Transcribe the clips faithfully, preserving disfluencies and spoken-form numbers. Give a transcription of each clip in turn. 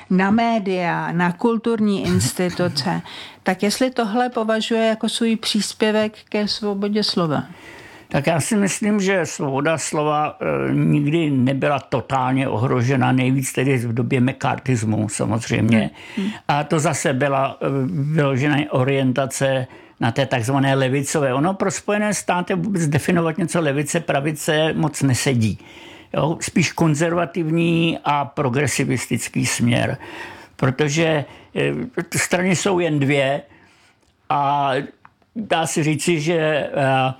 na média, na kulturní instituce. Tak jestli tohle považuje jako svůj příspěvek ke svobodě slova? Tak já si myslím, že svoboda slova e, nikdy nebyla totálně ohrožena, nejvíc tedy v době mccarthyismu samozřejmě. Hmm. A to zase byla e, vyložená orientace na té takzvané levicové. Ono pro Spojené státy vůbec definovat něco levice, pravice moc nesedí. Jo? Spíš konzervativní a progresivistický směr. Protože e, strany jsou jen dvě a dá se říci, že e,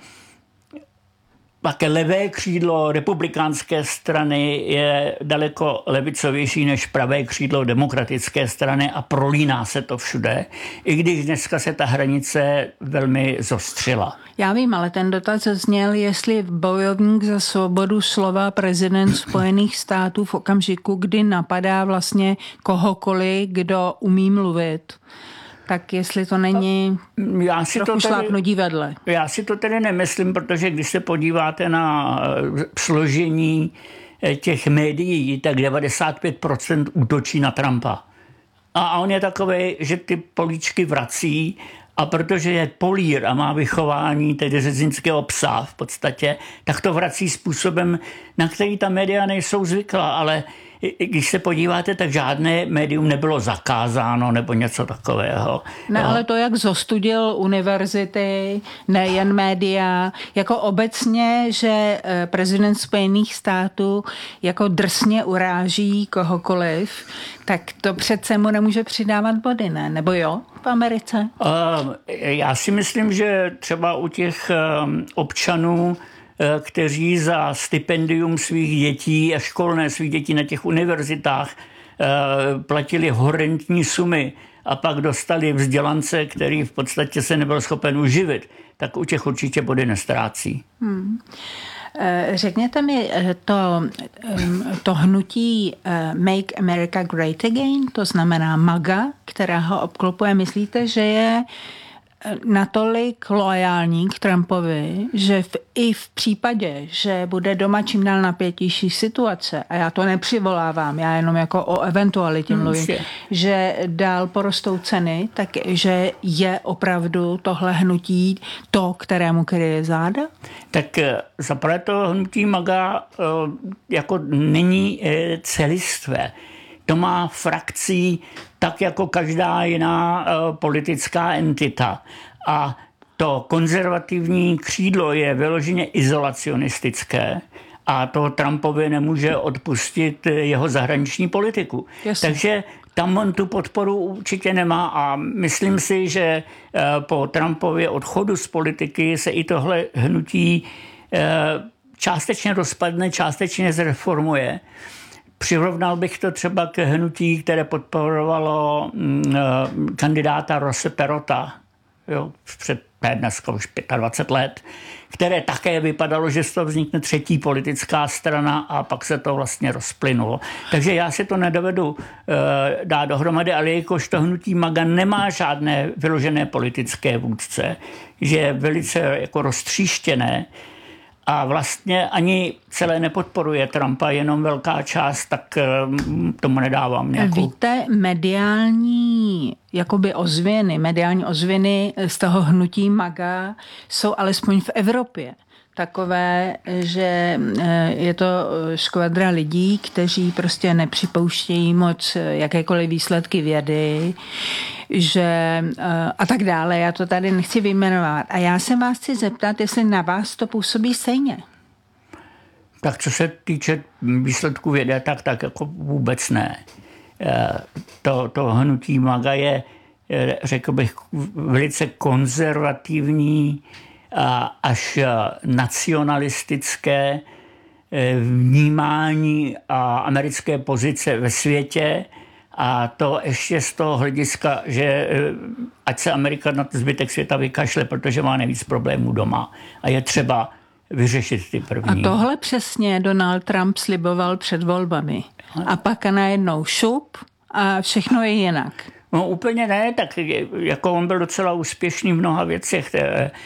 také levé křídlo republikánské strany je daleko levicovější než pravé křídlo demokratické strany a prolíná se to všude, i když dneska se ta hranice velmi zostřila. Já vím, ale ten dotaz zněl, jestli bojovník za svobodu slova prezident Spojených států v okamžiku, kdy napadá vlastně kohokoliv, kdo umí mluvit, tak jestli to není já si trochu to tedy, šlápnutí vedle. Já si to tedy nemyslím, protože když se podíváte na složení těch médií, tak devadesát pět procent útočí na Trumpa. A on je takový, že ty políčky vrací a protože je polír a má vychování tedy řeznického psa v podstatě, tak to vrací způsobem, na který ta média nejsou zvyklá, ale když se podíváte, tak žádné médium nebylo zakázáno nebo něco takového. Ne, ale to, jak zostudil univerzity, nejen média, jako obecně, že prezident Spojených států jako drsně uráží kohokoliv, tak to přece mu nemůže přidávat body, ne? Nebo jo, v Americe? Uh, já si myslím, že třeba u těch um, občanů, kteří za stipendium svých dětí a školné svých dětí na těch univerzitách platili horentní sumy a pak dostali vzdělance, který v podstatě se nebyl schopen uživit, tak u těch určitě body nestrácí. Hmm. Řekněte mi, to, to hnutí Make America Great Again, to znamená MAGA, která ho obklopuje, myslíte, že je natolik loajální k Trumpovi, že v, i v případě, že bude doma čím dál napětější situace, a já to nepřivolávám, já jenom jako o eventualitě mluvím, hmm, že dál porostou ceny, takže je opravdu tohle hnutí to, kterému kryje záda? Tak zaprvé to hnutí MAGA jako není celistvé. To má frakcí tak jako každá jiná uh, politická entita. A to konzervativní křídlo je vyloženě izolacionistické a to Trumpovi nemůže odpustit jeho zahraniční politiku. Jasně. Takže tam on tu podporu určitě nemá a myslím si, že uh, po Trumpově odchodu z politiky se i tohle hnutí uh, částečně rozpadne, částečně zreformuje. Přirovnal bych to třeba k hnutí, které podporovalo mm, kandidáta Rosse Perota, jo, před dneska už dvacet pět let, které také vypadalo, že z toho vznikne třetí politická strana a pak se to vlastně rozplynulo. Takže já si to nedovedu uh, dát dohromady, ale jakož to hnutí MAGA nemá žádné vyložené politické vůdce, že je velice jako roztříštěné, a vlastně ani celé nepodporuje Trumpa, jenom velká část, tak tomu nedávám nějakou. Víte, mediální jakoby ozvěny, mediální ozvěny z toho hnutí MAGA jsou alespoň v Evropě takové, že je to škvadra lidí, kteří prostě nepřipouštějí moc jakékoliv výsledky vědy, že a tak dále. Já to tady nechci vyjmenovat. A já se vás chci zeptat, jestli na vás to působí stejně. Tak co se týče výsledků vědy, tak, tak jako vůbec ne. To, to hnutí MAGA je, řekl bych, velice konzervativní a až nacionalistické vnímání a americké pozice ve světě. A to ještě z toho hlediska, že ať se Amerika na zbytek světa vykašle, protože má nejvíc problémů doma. A je třeba vyřešit ty první. A tohle přesně Donald Trump sliboval před volbami. A pak najednou šup a všechno je jinak. No úplně ne, tak jako on byl docela úspěšný v mnoha věcech.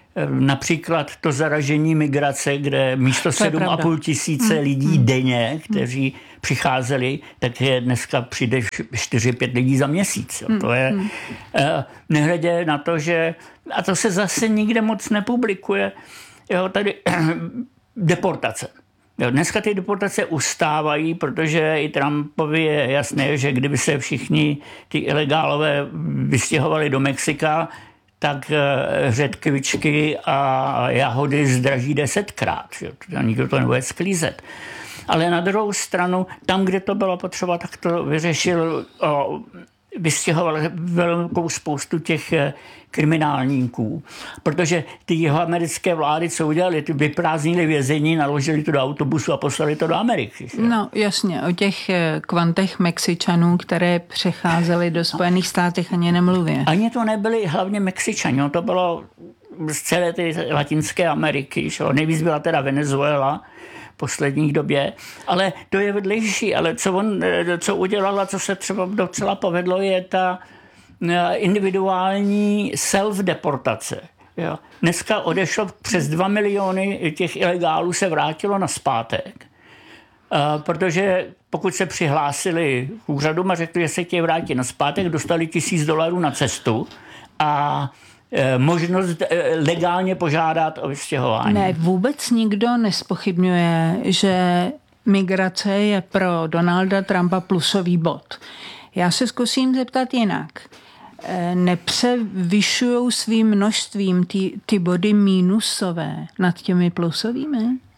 například to zaražení migrace, kde místo sedm a půl tisíce hmm. lidí hmm. denně, kteří přicházeli, tak je dneska přijde čtyři pět lidí za měsíc. Jo. To je hmm. nehledě na to, že a to se zase nikde moc nepublikuje. Jo, tady deportace. Jo, dneska ty deportace ustávají, protože i Trumpovi je jasné, že kdyby se všichni ty ilegálové vystěhovali do Mexika, tak řetkvičky a jahody zdraží desetkrát. Jo. Nikdo to nebude sklízet. Ale na druhou stranu, tam, kde to bylo potřeba, tak to vyřešil, o, vystěhoval velkou spoustu těch kriminálníků. Protože ty jihoamerické vlády, co udělali, ty vyprázdnili vězení, naložili to do autobusu a poslali to do Ameriky. Že? No jasně, o těch kvantech Mexičanů, které přecházeli do Spojených států, ani nemluvě. Ani to nebyli hlavně Mexičani, to bylo z celé ty Latinské Ameriky. Že? Nejvíc byla teda Venezuela v posledních době, ale to je vedlejší, ale co on, co udělal a co se třeba docela povedlo, je ta individuální self-deportace. Jo. Dneska odešlo přes dva miliony těch ilegálů se vrátilo nazpátek, protože pokud se přihlásili k úřadům a řekli, že se chtějí vrátit nazpátek, dostali tisíc dolarů na cestu a možnost legálně požádat o vystěhování. Ne, vůbec nikdo nespochybňuje, že migrace je pro Donalda Trumpa plusový bod. Já se zkusím zeptat jinak. Nepřevyšujou svým množstvím ty, ty body mínusové nad těmi plusovými?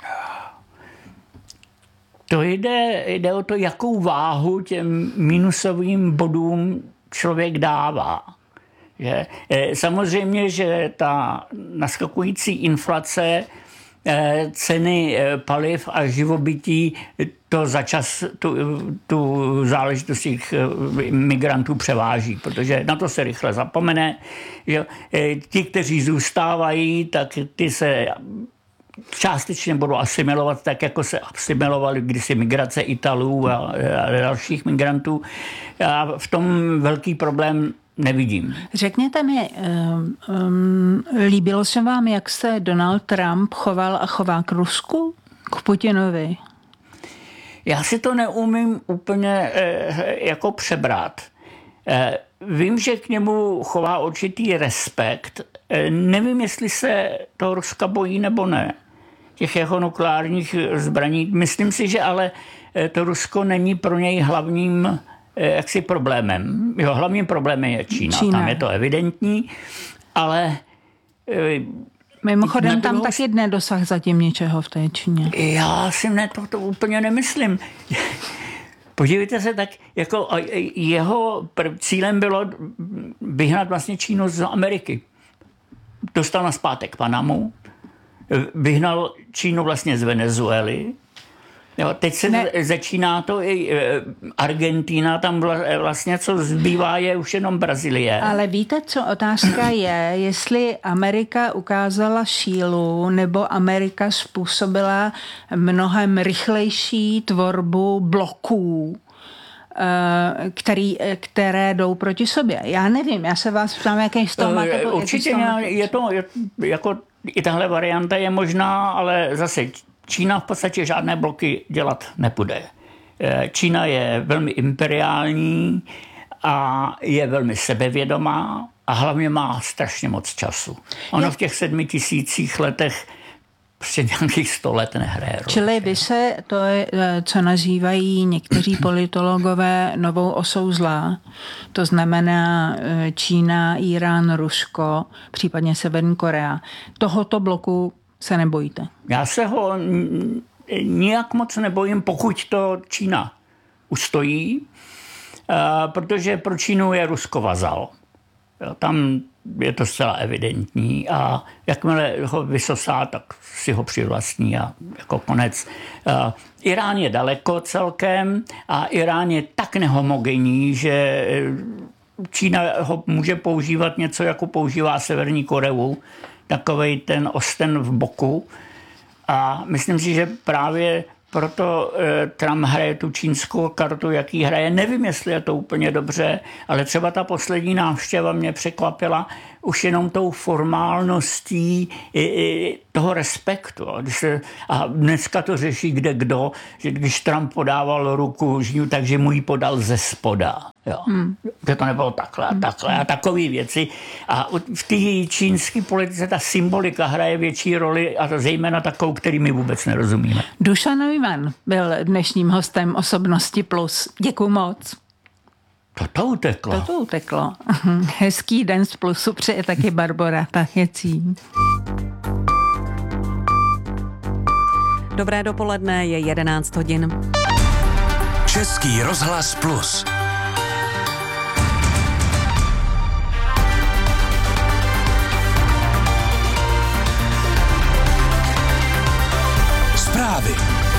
To jde, jde o to, jakou váhu těm mínusovým bodům člověk dává. Že? Samozřejmě, že ta naskakující inflace, ceny paliv a živobytí to začas tu, tu záležitost těch migrantů převáží, protože na to se rychle zapomene. Že ti, kteří zůstávají, tak ty se částečně budou asimilovat tak, jako se asimilovali kdysi migrace Italů a, a dalších migrantů. A v tom velký problém nevidím. Řekněte mi, um, um, líbilo se vám, jak se Donald Trump choval a chová k Rusku? K Putinovi? Já si to neumím úplně eh, jako přebrat. Eh, vím, že k němu chová určitý respekt. Eh, nevím, jestli se to Ruska bojí nebo ne. Těch jeho nukleárních zbraní. Myslím si, že ale to Rusko není pro něj hlavním jaksi problémem. Jo, hlavním problémem je Čína. Čína. Tam je to evidentní, ale mimochodem tam druhou... taky nedosah zatím ničeho v té Číně. Já si ne, to, to úplně nemyslím. Podívejte se, tak jako jeho cílem bylo vyhnat vlastně Čínu z Ameriky. Dostal nazpátek Panamu, vyhnal Čínu vlastně z Venezuely. Jo, teď se ne. začíná to i Argentina, tam vlastně co zbývá je už jenom Brazílie. Ale víte, co otázka je, jestli Amerika ukázala sílu, nebo Amerika způsobila mnohem rychlejší tvorbu bloků, který, které jdou proti sobě. Já nevím, já se vás ptám, jaký z toho máte... Určitě je to, je, jako i tahle varianta je možná, ale zase Čína v podstatě žádné bloky dělat nepůjde. Čína je velmi imperiální a je velmi sebevědomá a hlavně má strašně moc času. Ono v těch sedmi tisících letech prostě nějakých sto let nehraje. Čili vy se to, je, co nazývají někteří politologové novou osou zla, to znamená Čína, Irán, Rusko, případně Severní Korea, tohoto bloku se nebojíte? Já se ho nijak moc nebojím, pokud to Čína ustojí, protože pro Čínu je Rusko vazal. Tam je to zcela evidentní a jakmile ho vysosá, tak si ho přivlastní a jako konec. Irán je daleko celkem a Irán je tak nehomogenní, že Čína ho může používat něco, jako používá Severní Koreu, takovej ten osten v boku. A myslím si, že právě proto eh, Trump hraje tu čínskou kartu, jaký hraje. Nevím, jestli je to úplně dobře, ale třeba ta poslední návštěva mě překvapila už jenom tou formálností i, i toho respektu. A dneska to řeší kde kdo, že když Trump podával ruku žiju, takže mu ji podal ze spoda. Jo. Hmm. Že to nebylo takhle a takhle a takové věci. A v té čínské politice ta symbolika hraje větší roli a to zejména takovou, který my vůbec nerozumíme. Dušan Neumann byl dnešním hostem Osobnosti Plus. Děkuju moc. Toto uteklo. Toto uteklo. Hezký den z Plusu přeje taky Barbora Tachécí. Dobré dopoledne, je jedenáct hodin. Český rozhlas Plus. Zprávy.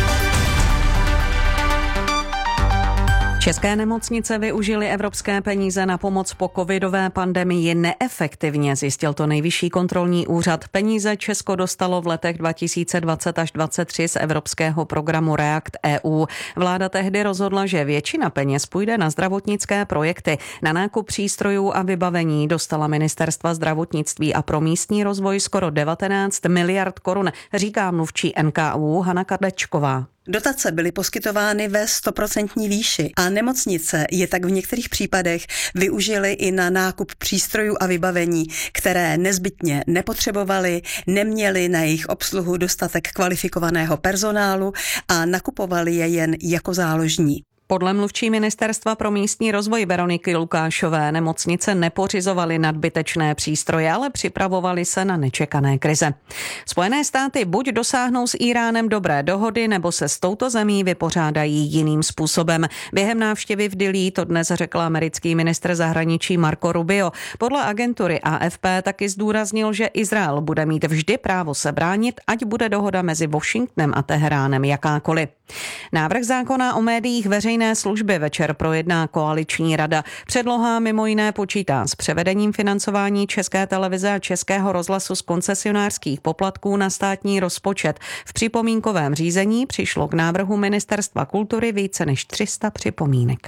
České nemocnice využily evropské peníze na pomoc po covidové pandemii neefektivně, zjistil to Nejvyšší kontrolní úřad. Peníze Česko dostalo v letech dva tisíce dvacet až dvacet tři z evropského programu React E U. Vláda tehdy rozhodla, že většina peněz půjde na zdravotnické projekty. Na nákup přístrojů a vybavení dostala ministerstva zdravotnictví a pro místní rozvoj skoro devatenáct miliard korun, říká mluvčí N K U Hana Kadlečková. Dotace byly poskytovány ve stoprocentní výši a nemocnice je tak v některých případech využily i na nákup přístrojů a vybavení, které nezbytně nepotřebovaly, neměly na jejich obsluhu dostatek kvalifikovaného personálu a nakupovali je jen jako záložní. Podle mluvčí ministerstva pro místní rozvoj Veroniky Lukášové nemocnice nepořizovaly nadbytečné přístroje, ale připravovaly se na nečekané krize. Spojené státy buď dosáhnou s Íránem dobré dohody, nebo se s touto zemí vypořádají jiným způsobem. Během návštěvy v Dillí to dnes řekl americký ministr zahraničí Marco Rubio. Podle agentury A F P taky zdůraznil, že Izrael bude mít vždy právo se bránit, ať bude dohoda mezi Washingtonem a Teheránem jakákoliv. Návrh zákona o médiích veřejné služby večer projedná koaliční rada. Předloha mimo jiné počítá s převedením financování České televize a Českého rozhlasu z koncesionářských poplatků na státní rozpočet. V připomínkovém řízení přišlo k návrhu Ministerstva kultury více než tři sta připomínek.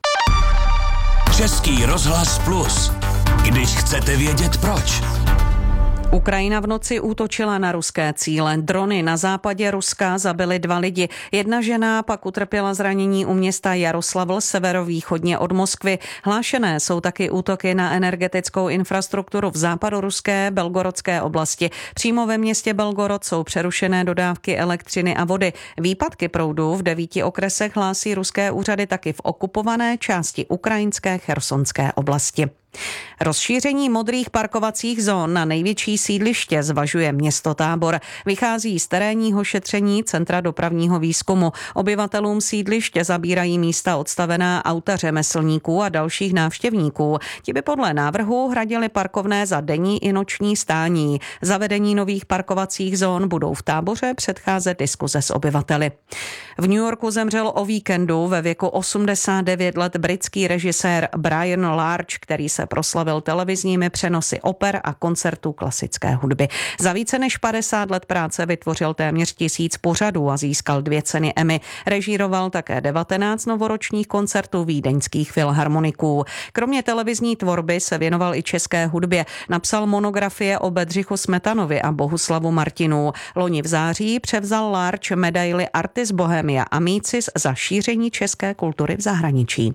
Český rozhlas Plus. Když chcete vědět proč. Ukrajina v noci útočila na ruské cíle. Drony na západě Ruska zabily dva lidi. Jedna žena pak utrpěla zranění u města Jaroslavl severovýchodně od Moskvy. Hlášené jsou taky útoky na energetickou infrastrukturu v západoruské Belgorodské oblasti. Přímo ve městě Belgorod jsou přerušené dodávky elektřiny a vody. Výpadky proudu v devíti okresech hlásí ruské úřady taky v okupované části ukrajinské chersonské oblasti. Rozšíření modrých parkovacích zón na největší sídliště zvažuje město Tábor. Vychází z terénního šetření Centra dopravního výzkumu. Obyvatelům sídliště zabírají místa odstavená auta řemeslníků a dalších návštěvníků. Ti by podle návrhu hradili parkovné za denní i noční stání. Zavedení nových parkovacích zón budou v Táboře předcházet diskuze s obyvateli. V New Yorku zemřel o víkendu ve věku osmdesát devět let britský režisér Brian Large, který se proslavil televizními přenosy oper a koncertů klasické hudby. Za více než padesát let práce vytvořil téměř tisíc pořadů a získal dvě ceny Emmy. Režíroval také devatenáct novoročních koncertů vídeňských filharmoniků. Kromě televizní tvorby se věnoval i české hudbě. Napsal monografie o Bedřichu Smetanovi a Bohuslavu Martinů. Loni v září převzal Large medaili Artis Bohemia Amicis za šíření české kultury v zahraničí.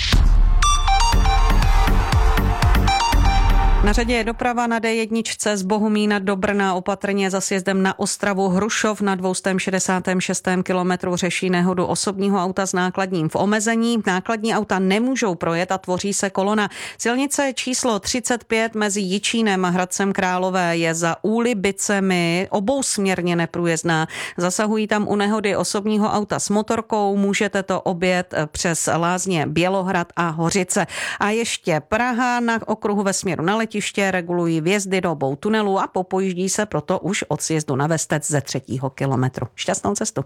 Na řadě je doprava na D jedna z Bohumína do Brna, opatrně za sjezdem na Ostravu Hrušov na dvě stě šedesát šest kilometrů řeší nehodu osobního auta s nákladním v omezení. Nákladní auta nemůžou projet a tvoří se kolona. Silnice číslo třicet pět mezi Jičínem a Hradcem Králové je za Úlibicemi obousměrně neprůjezdná. Zasahují tam u nehody osobního auta s motorkou, můžete to objet přes Lázně Bělohrad a Hořice. A ještě Praha na okruhu ve směru na letiště regulují vjezdy do obou tunelů a popojíždí se proto už od sjezdu na Vestec ze třetího kilometru. Šťastnou cestu.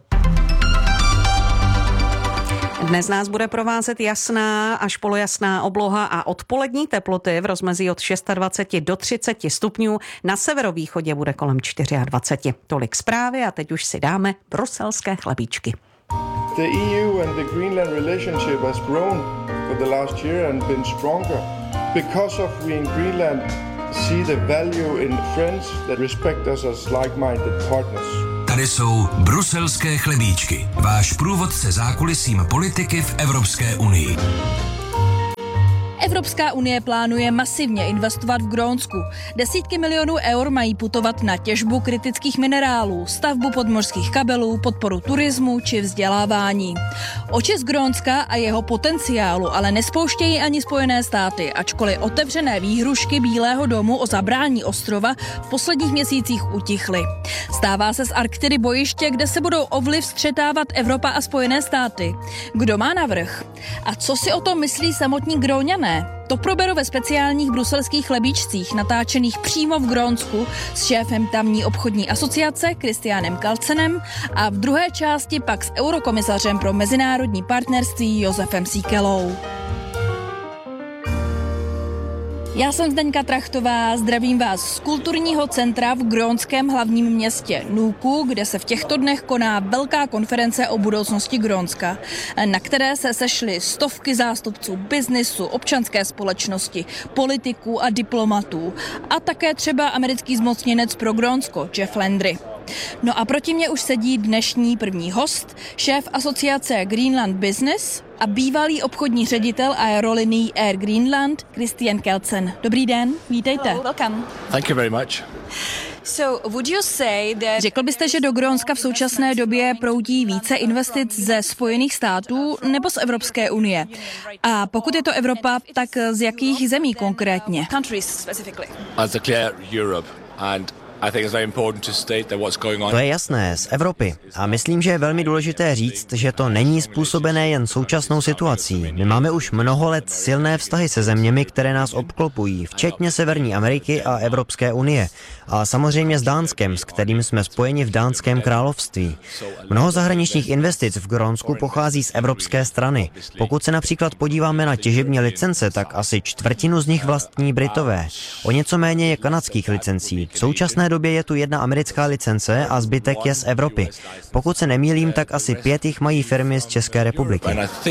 Dnes nás bude provázet jasná až polojasná obloha a odpolední teploty v rozmezí od dvacet šest do třicet stupňů. Na severovýchodě bude kolem dvacet čtyři. Tolik zprávy a teď už si dáme bruselské chlebíčky. The E U and the Greenland relationship has grown for the last year and been stronger because of we in Greenland see the value in friends that respect us as like-minded partners. Tady jsou bruselské chlebíčky, váš průvodce zákulisím politiky v Evropské unii. Evropská unie plánuje masivně investovat v Grónsku. Desítky milionů eur mají putovat na těžbu kritických minerálů, stavbu podmořských kabelů, podporu turismu či vzdělávání. Oči z Grónska a jeho potenciálu ale nespouštějí ani Spojené státy, ačkoliv otevřené výhrušky Bílého domu o zabrání ostrova v posledních měsících utichly. Stává se z Arktidy bojiště, kde se budou o vliv střetávat Evropa a Spojené státy. Kdo má navrch? A co si o tom myslí samotní Gróňané? To proberu ve speciálních bruselských chlebíčcích, natáčených přímo v Grónsku s šéfem tamní obchodní asociace Christianem Kalcenem a v druhé části pak s eurokomisařem pro mezinárodní partnerství Josefem Síkelou. Já jsem Zdeňka Trachtová, zdravím vás z kulturního centra v grónském hlavním městě Nuuku, kde se v těchto dnech koná velká konference o budoucnosti Grónska, na které se sešly stovky zástupců biznisu, občanské společnosti, politiků a diplomatů a také třeba americký zmocněnec pro Grónsko Jeff Landry. No a proti mě už sedí dnešní první host, šéf asociace Greenland Business a bývalý obchodní ředitel aerolinií Air Greenland Christian Kelsen. Dobrý den, vítejte. Hello, welcome. Thank you very much. So, would you say that... Řekl byste, že do Grónska v současné době proudí více investic ze Spojených států nebo z Evropské unie? A pokud je to Evropa, tak z jakých zemí konkrétně? Countries specifically. As a clear Europe and To je jasné, z Evropy. A myslím, že je velmi důležité říct, že to není způsobené jen současnou situací. My máme už mnoho let silné vztahy se zeměmi, které nás obklopují, včetně Severní Ameriky a Evropské unie. A samozřejmě s Dánskem, s kterým jsme spojeni v Dánském království. Mnoho zahraničních investic v Grónsku pochází z evropské strany. Pokud se například podíváme na těžební licence, tak asi čtvrtinu z nich vlastní Britové. O něco méně je kanadských licencí. V současné době je tu jedna americká licence a zbytek je z Evropy. Pokud se nemýlím, tak asi pět jich mají firmy z České republiky.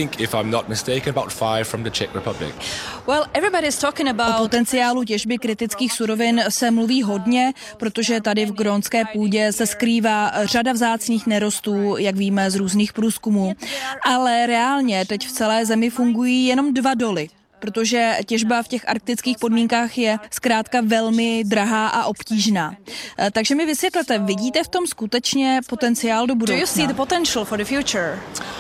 O potenciálu těžby kritických surovin se mluví hodně, protože tady v grónské půdě se skrývá řada vzácných nerostů, jak víme z různých průzkumů. Ale reálně teď v celé zemi fungují jenom dva doly, protože těžba v těch arktických podmínkách je zkrátka velmi drahá a obtížná. Takže mi vysvětlete, vidíte v tom skutečně potenciál do budoucna? Do you see the potential for the future?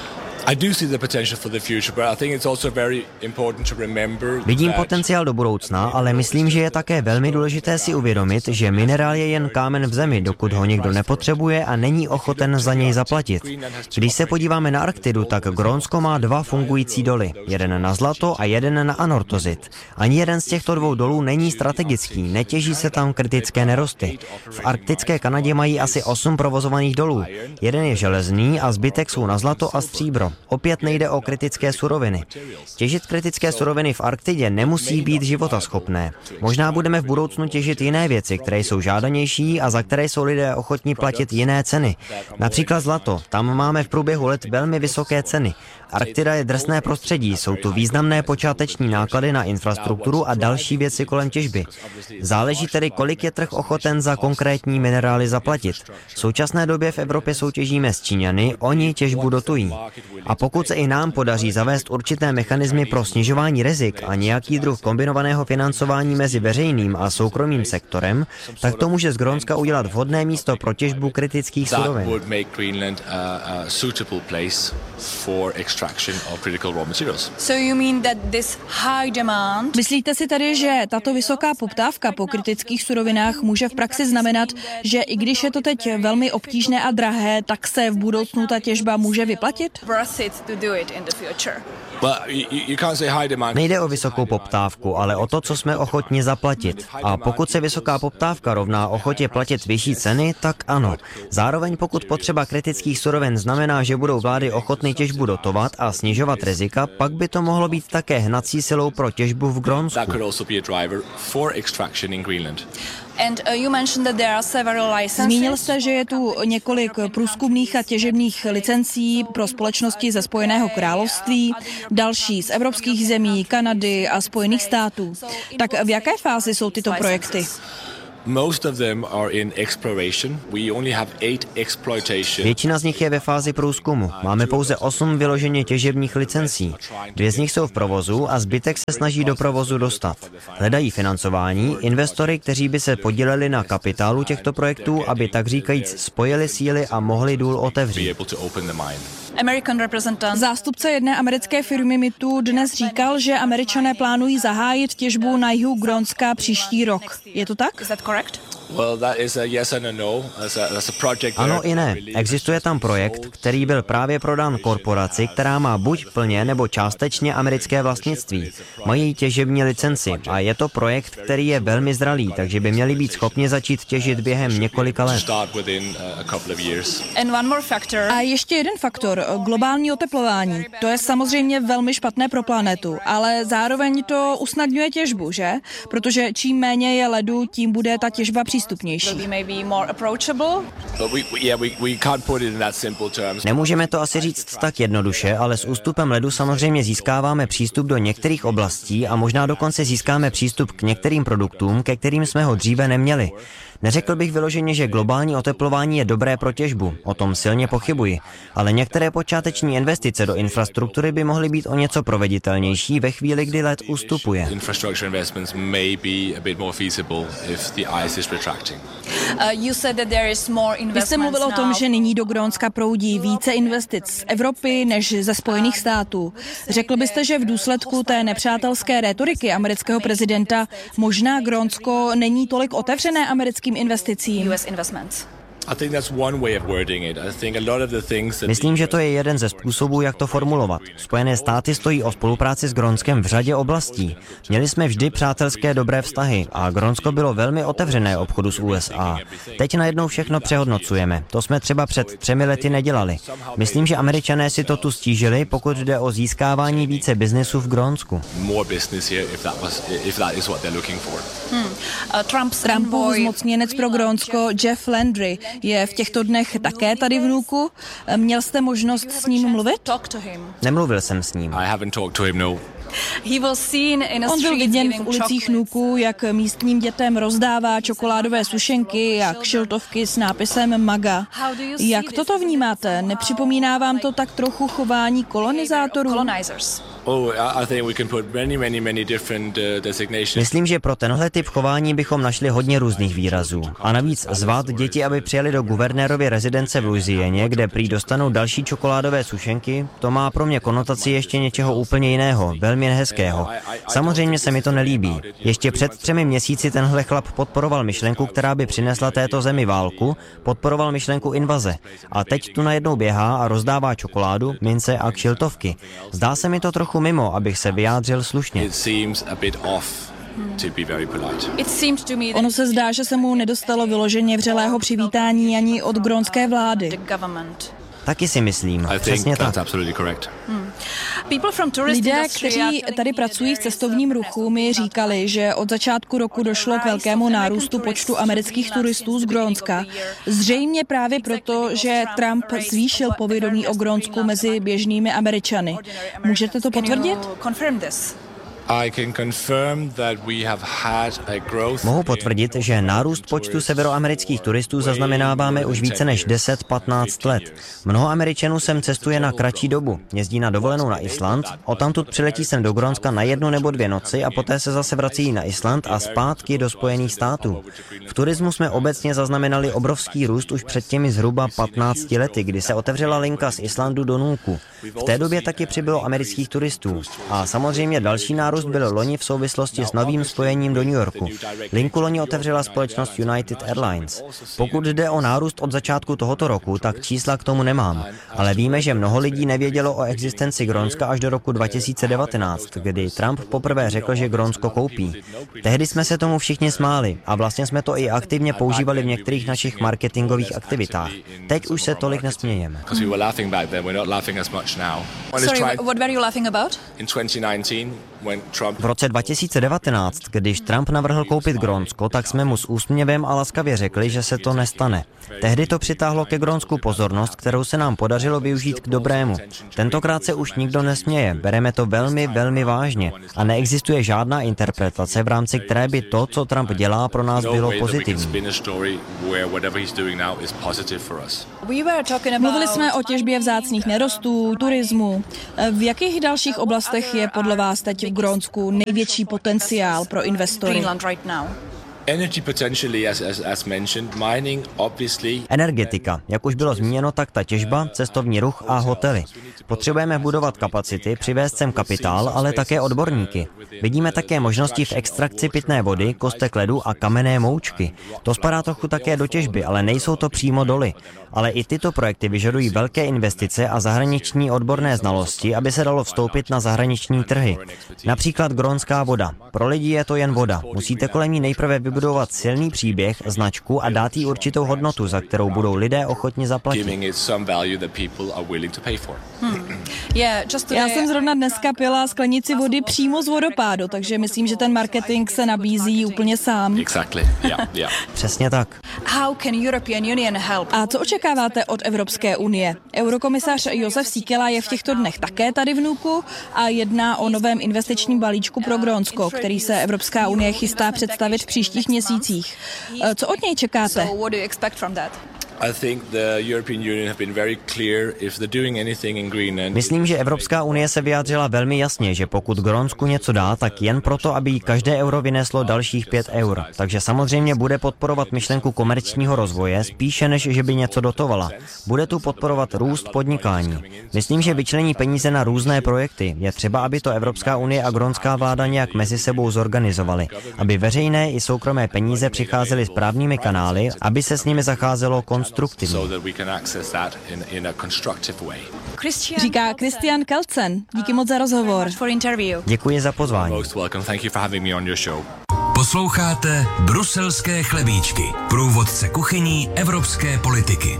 Vidím potenciál do budoucna, ale myslím, že je také velmi důležité si uvědomit, že minerál je jen kámen v zemi, dokud ho někdo nepotřebuje a není ochoten za něj zaplatit. Když se podíváme na Arktidu, tak Grónsko má dva fungující doly, jeden na zlato a jeden na anortozit. Ani jeden z těchto dvou dolů není strategický, netěží se tam kritické nerosty. V arktické Kanadě mají asi osm provozovaných dolů. Jeden je železný a zbytek jsou na zlato a stříbro. Opět nejde o kritické suroviny. Těžit kritické suroviny v Arktidě nemusí být životaschopné. Možná budeme v budoucnu těžit jiné věci, které jsou žádanější a za které jsou lidé ochotní platit jiné ceny. Například zlato. Tam máme v průběhu let velmi vysoké ceny. Arktida je drsné prostředí, jsou tu významné počáteční náklady na infrastrukturu a další věci kolem těžby. Záleží tedy, kolik je trh ochoten za konkrétní minerály zaplatit. V současné době v Evropě soutěžíme s Číňany, oni těžbu dotují. A pokud se i nám podaří zavést určité mechanismy pro snižování rizik a nějaký druh kombinovaného financování mezi veřejným a soukromým sektorem, tak to může z Grónska udělat vhodné místo pro těžbu kritických surovin. Myslíte si tady, že tato vysoká poptávka po kritických surovinách může v praxi znamenat, že i když je to teď velmi obtížné a drahé, tak se v budoucnu ta těžba může vyplatit? Nejde o vysokou poptávku, ale o to, co jsme ochotni zaplatit. A pokud se vysoká poptávka rovná ochotě platit vyšší ceny, tak ano. Zároveň pokud potřeba kritických surovin znamená, že budou vlády ochotny těžbu dotovat a snižovat rizika, pak by to mohlo být také hnací silou pro těžbu v Grónsku. Zmínil jste, že je tu několik průzkumných a těžebních licencí pro společnosti ze Spojeného království, další z evropských zemí, Kanady a Spojených států. Tak v jaké fázi jsou tyto projekty? Most of them are in exploration. We only have eight exploitation. Většina z nich je ve fázi průzkumu. Máme pouze osm vyloženě těžebních licencí. Dvě z nich jsou v provozu a zbytek se snaží do provozu dostat. Hledají financování, investory, kteří by se podíleli na kapitálu těchto projektů, aby tak říkajíc spojili síly a mohli důl otevřít. Zástupce jedné americké firmy mi tu dnes říkal, že Američané plánují zahájit těžbu na jihu Grónska příští rok. Je to tak? Ano i ne. Existuje tam projekt, který byl právě prodán korporaci, která má buď plně nebo částečně americké vlastnictví. Mají těžební licenci a je to projekt, který je velmi zralý, takže by měli být schopni začít těžit během několika let. A ještě jeden faktor, globální oteplování. To je samozřejmě velmi špatné pro planetu, ale zároveň to usnadňuje těžbu, že? Protože čím méně je ledu, tím bude ta těžba přístupnější. Nemůžeme to asi říct tak jednoduše, ale s ústupem ledu samozřejmě získáváme přístup do některých oblastí a možná dokonce získáme přístup k některým produktům, ke kterým jsme ho dříve neměli. Neřekl bych vyloženě, že globální oteplování je dobré pro těžbu, o tom silně pochybuji, ale některé počáteční investice do infrastruktury by mohly být o něco proveditelnější ve chvíli, kdy led ustupuje. Vy jste mluvil o tom, že nyní do Grónska proudí více investic z Evropy než ze Spojených států. Řekl byste, že v důsledku té nepřátelské rétoriky amerického prezidenta možná Grónsko není tolik otevřené americkým investicím? Myslím, že to je jeden ze způsobů, jak to formulovat. Spojené státy stojí o spolupráci s Grónskem v řadě oblastí. Měli jsme vždy přátelské dobré vztahy a Grónsko bylo velmi otevřené obchodu s U S A. Teď najednou všechno přehodnocujeme. To jsme třeba před třemi lety nedělali. Myslím, že Američané si to tu stížili, pokud jde o získávání více biznesu v Grónsku. Hmm. Trumpův zmocněnec pro Grónsko Jeff Landry je v těchto dnech také tady v Nuuku. Měl jste možnost s ním mluvit? Nemluvil jsem s ním. On byl viděn v ulicích Nuuku, jak místním dětem rozdává čokoládové sušenky a kšiltovky s nápisem MAGA. Jak toto vnímáte? Nepřipomíná vám to tak trochu chování kolonizátorů? Myslím, že pro tenhle typ chování bychom našli hodně různých výrazů. A navíc zvat děti, aby přijeli do guvernérovy rezidence v Louisieně, kde prý dostanou další čokoládové sušenky, to má pro mě konotaci ještě něčeho úplně jiného, velmi nehezkého. Samozřejmě se mi to nelíbí. Ještě před třemi měsíci tenhle chlap podporoval myšlenku, která by přinesla této zemi válku, podporoval myšlenku invaze. A teď tu najednou běhá a rozdává čokoládu, mince a kšiltovky. Zdá se mi to trochu mimo, abych se vyjádřil slušně. Ono se zdá, že se mu nedostalo vyloženě vřelého přivítání ani od grónské vlády. Taky si myslím. Přesně tak. Hmm. Lidé, kteří tady pracují v cestovním ruchu, mi říkali, že od začátku roku došlo k velkému nárůstu počtu amerických turistů z Grónska. Zřejmě právě proto, že Trump zvýšil povědomí o Grónsku mezi běžnými Američany. Můžete to potvrdit? Mohu potvrdit, že nárůst počtu severoamerických turistů zaznamenáváme už více než deset patnáct let. Mnoho Američanů sem cestuje na kratší dobu, jezdí na dovolenou na Island, odtamtud přiletí sem do Grónska na jednu nebo dvě noci a poté se zase vrací na Island a zpátky do Spojených států. V turismu jsme obecně zaznamenali obrovský růst už před těmi zhruba patnácti lety, kdy se otevřela linka z Islandu do Nuuku. V té době taky přibylo amerických turistů. A samozřejmě další nárůst byl loni v souvislosti s novým spojením do New Yorku. Linku loni otevřela společnost United Airlines. Pokud jde o nárůst od začátku tohoto roku, tak čísla k tomu nemám. Ale víme, že mnoho lidí nevědělo o existenci Grónska až do roku dva tisíce devatenáct, kdy Trump poprvé řekl, že Grónsko koupí. Tehdy jsme se tomu všichni smáli a vlastně jsme to i aktivně používali v některých našich marketingových aktivitách. Teď už se tolik nesmějeme. Sorry, what were you laughing about? In twenty nineteen, V roce dva tisíce devatenáct, když Trump navrhl koupit Grónsko, tak jsme mu s úsměvem a laskavě řekli, že se to nestane. Tehdy to přitáhlo ke Grónsku pozornost, kterou se nám podařilo využít k dobrému. Tentokrát se už nikdo nesměje, bereme to velmi, velmi vážně a neexistuje žádná interpretace, v rámci které by to, co Trump dělá, pro nás bylo pozitivní. Mluvili jsme o těžbě vzácných nerostů, turismu. V jakých dalších oblastech je podle vás teď v Grónsku největší potenciál pro investory? Energetika. Jak už bylo zmíněno, tak ta těžba, cestovní ruch a hotely. Potřebujeme budovat kapacity, přivést sem kapitál, ale také odborníky. Vidíme také možnosti v extrakci pitné vody, kostek ledu a kamenné moučky. To spadá trochu také do těžby, ale nejsou to přímo doly. Ale i tyto projekty vyžadují velké investice a zahraniční odborné znalosti, aby se dalo vstoupit na zahraniční trhy. Například grónská voda. Pro lidi je to jen voda. Musíte kolem ní nejprve vybudovat silný příběh, značku a dát jí určitou hodnotu, za kterou budou lidé ochotni zaplatit. Hmm. Já jsem zrovna dneska pila sklenici vody přímo z vodopádu, takže myslím, že ten marketing se nabízí úplně sám. Exactly. Yeah, yeah. Přesně tak. How can European Union help? A co očekáváte od Evropské unie? Eurokomisař Jozef Síkela je v těchto dnech také tady v Nuuku a jedná o novém investičním balíčku pro Grónsko, který se Evropská unie chystá představit v příštích měsících. Co od něj čekáte? Myslím, že Evropská unie se vyjádřila velmi jasně, že pokud Grónsku něco dá, tak jen proto, aby jí každé euro vyneslo dalších pět eur. Takže samozřejmě bude podporovat myšlenku komerčního rozvoje spíše, než že by něco dotovala. Bude tu podporovat růst podnikání. Myslím, že vyčlení peníze na různé projekty. Je třeba, aby to Evropská unie a grónská vláda nějak mezi sebou zorganizovaly, aby veřejné i soukromé peníze přicházely správnými kanály, aby se s nimi zacházelo konstruktivně. Říká Christian Kelsen. Díky moc za rozhovor. Děkuji za pozvání. Posloucháte Bruselské chlebíčky, průvodce kuchyní evropské politiky.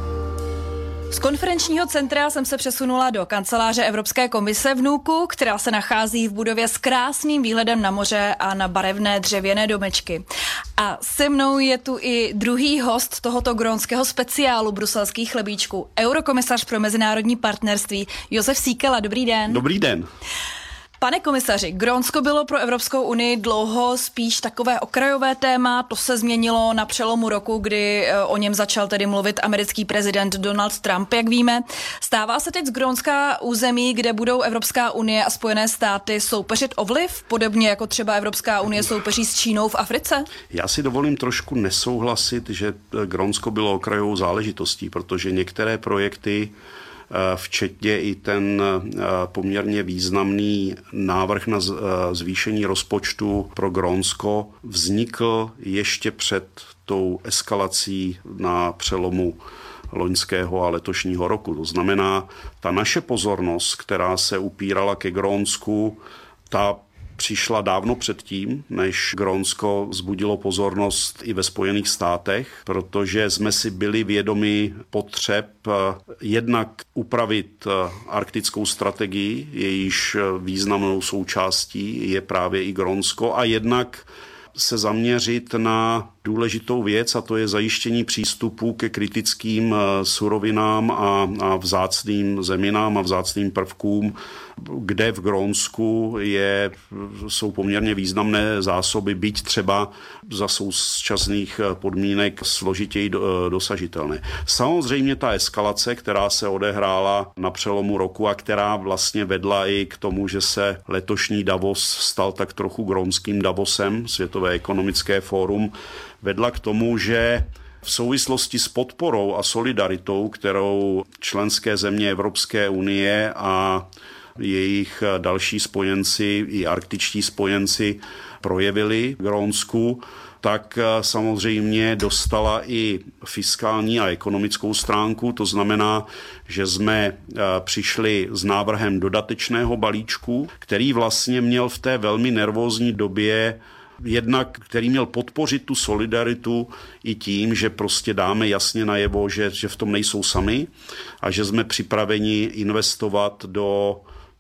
Z konferenčního centra jsem se přesunula do kanceláře Evropské komise v Nuuku, která se nachází v budově s krásným výhledem na moře a na barevné dřevěné domečky. A se mnou je tu i druhý host tohoto grónského speciálu bruselských chlebíčků, eurokomisař pro mezinárodní partnerství Jozef Síkela. Dobrý den. Dobrý den. Pane komisaři, Grónsko bylo pro Evropskou unii dlouho spíš takové okrajové téma, to se změnilo na přelomu roku, kdy o něm začal tedy mluvit americký prezident Donald Trump, jak víme. Stává se teď z Grónska území, kde budou Evropská unie a Spojené státy soupeřit o vliv, podobně jako třeba Evropská unie soupeří s Čínou v Africe? Já si dovolím trošku nesouhlasit, že Grónsko bylo okrajovou záležitostí, protože některé projekty, včetně i ten poměrně významný návrh na zvýšení rozpočtu pro Grónsko, vznikl ještě před tou eskalací na přelomu loňského a letošního roku. To znamená, ta naše pozornost, která se upírala ke Grónsku, ta přišla dávno předtím, než Grónsko vzbudilo pozornost i ve Spojených státech, protože jsme si byli vědomi potřeb jednak upravit arktickou strategii, jejíž významnou součástí je právě i Grónsko, a jednak se zaměřit na důležitou věc, a to je zajištění přístupu ke kritickým surovinám a, a vzácným zeminám a vzácným prvkům, kde v Grónsku je, jsou poměrně významné zásoby, byť třeba za současných podmínek složitěji dosažitelné. Samozřejmě ta eskalace, která se odehrála na přelomu roku a která vlastně vedla i k tomu, že se letošní Davos stal tak trochu grónským Davosem, Světové ekonomické fórum, vedla k tomu, že v souvislosti s podporou a solidaritou, kterou členské země Evropské unie a jejich další spojenci, i arktičtí spojenci projevili v Grónsku, tak samozřejmě dostala i fiskální a ekonomickou stránku. To znamená, že jsme přišli s návrhem dodatečného balíčku, který vlastně měl v té velmi nervózní době jednak, který měl podpořit tu solidaritu i tím, že prostě dáme jasně najevo, že, že v tom nejsou sami a že jsme připraveni investovat do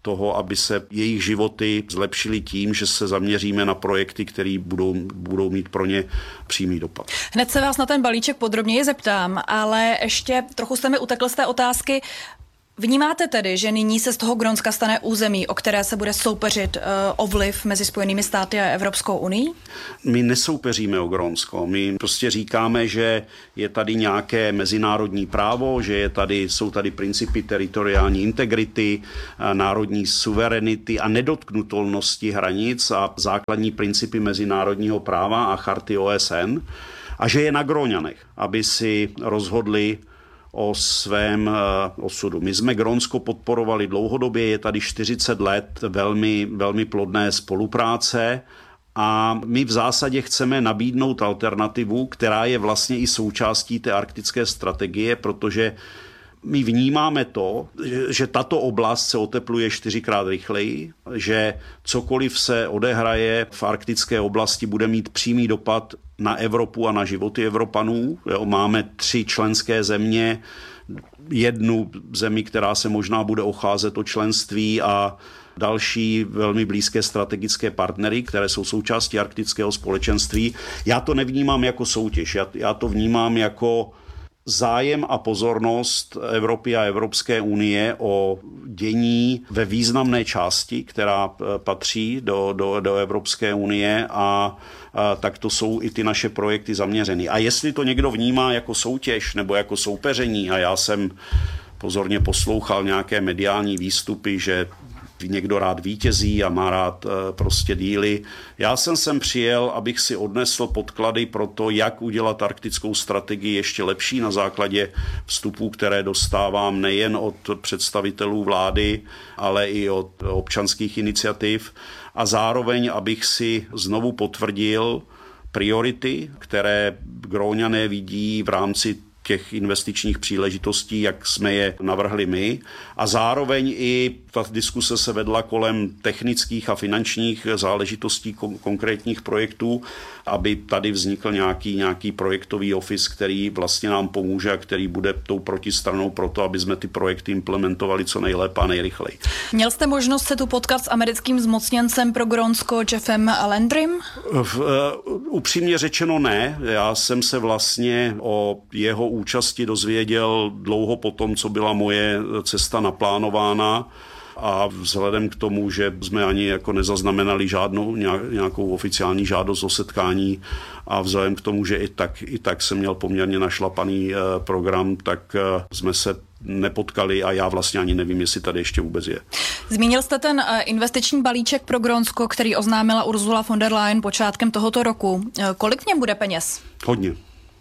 toho, aby se jejich životy zlepšily tím, že se zaměříme na projekty, které budou, budou mít pro ně přímý dopad. Hned se vás na ten balíček podrobněji zeptám, ale ještě trochu jste mi utekl z té otázky. Vnímáte tedy, že nyní se z toho Grónska stane území, o které se bude soupeřit uh, o vliv mezi Spojenými státy a Evropskou unií? My nesoupeříme o Grónsko. My prostě říkáme, že je tady nějaké mezinárodní právo, že je tady, jsou tady principy teritoriální integrity, národní suverenity a nedotknutelnosti hranic a základní principy mezinárodního práva a charty O S N a že je na Gróňanech, aby si rozhodli o svém osudu. My jsme Grónsko podporovali dlouhodobě, je tady čtyřicet let velmi, velmi plodné spolupráce a my v zásadě chceme nabídnout alternativu, která je vlastně i součástí té arktické strategie, protože my vnímáme to, že tato oblast se otepluje čtyřikrát rychleji, že cokoliv se odehraje v arktické oblasti bude mít přímý dopad na Evropu a na životy Evropanů. Máme tři členské země, jednu zemi, která se možná bude ocházet o členství a další velmi blízké strategické partnery, které jsou součástí arktického společenství. Já to nevnímám jako soutěž, já, já to vnímám jako zájem a pozornost Evropy a Evropské unie o dění ve významné části, která patří do, do, do Evropské unie a, a tak to jsou i ty naše projekty zaměřeny. A jestli to někdo vnímá jako soutěž nebo jako soupeření, a já jsem pozorně poslouchal nějaké mediální výstupy, že někdo rád vítězí a má rád prostě díly. Já jsem sem přijel, abych si odnesl podklady pro to, jak udělat arktickou strategii ještě lepší na základě vstupů, které dostávám nejen od představitelů vlády, ale i od občanských iniciativ. A zároveň, abych si znovu potvrdil priority, které Gróňané vidí v rámci těch investičních příležitostí, jak jsme je navrhli my. A zároveň i ta diskuse se vedla kolem technických a finančních záležitostí kon- konkrétních projektů, aby tady vznikl nějaký, nějaký projektový office, který vlastně nám pomůže a který bude tou protistranou pro to, aby jsme ty projekty implementovali co nejlépe a nejrychleji. Měl jste možnost se tu potkat s americkým zmocněncem pro Grónsko Jeffem Landrym? V, uh, upřímně řečeno ne. Já jsem se vlastně o jeho účasti dozvěděl dlouho po tom, co byla moje cesta naplánována. A vzhledem k tomu, že jsme ani jako nezaznamenali žádnou nějakou oficiální žádost o setkání a vzhledem k tomu, že i tak, i tak jsem měl poměrně našlapaný program, tak jsme se nepotkali a já vlastně ani nevím, jestli tady ještě vůbec je. Zmínil jste ten investiční balíček pro Grónsko, který oznámila Ursula von der Leyen počátkem tohoto roku. Kolik v něm bude peněz? Hodně.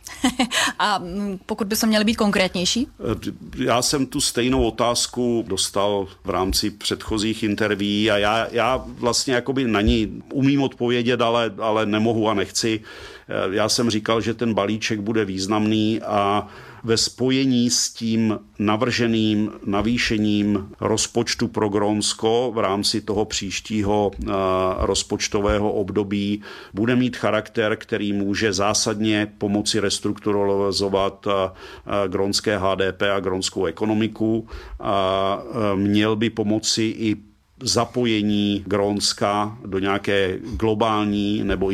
A pokud by se měly být konkrétnější? Já jsem tu stejnou otázku dostal v rámci předchozích interví a já, já vlastně jakoby na ní umím odpovědět, ale, ale nemohu a nechci. Já jsem říkal, že ten balíček bude významný a ve spojení s tím navrženým navýšením rozpočtu pro Grónsko v rámci toho příštího rozpočtového období bude mít charakter, který může zásadně pomoci restrukturalizovat grónské H D P a grónskou ekonomiku. A měl by pomoci i zapojení Grónska do nějaké globální nebo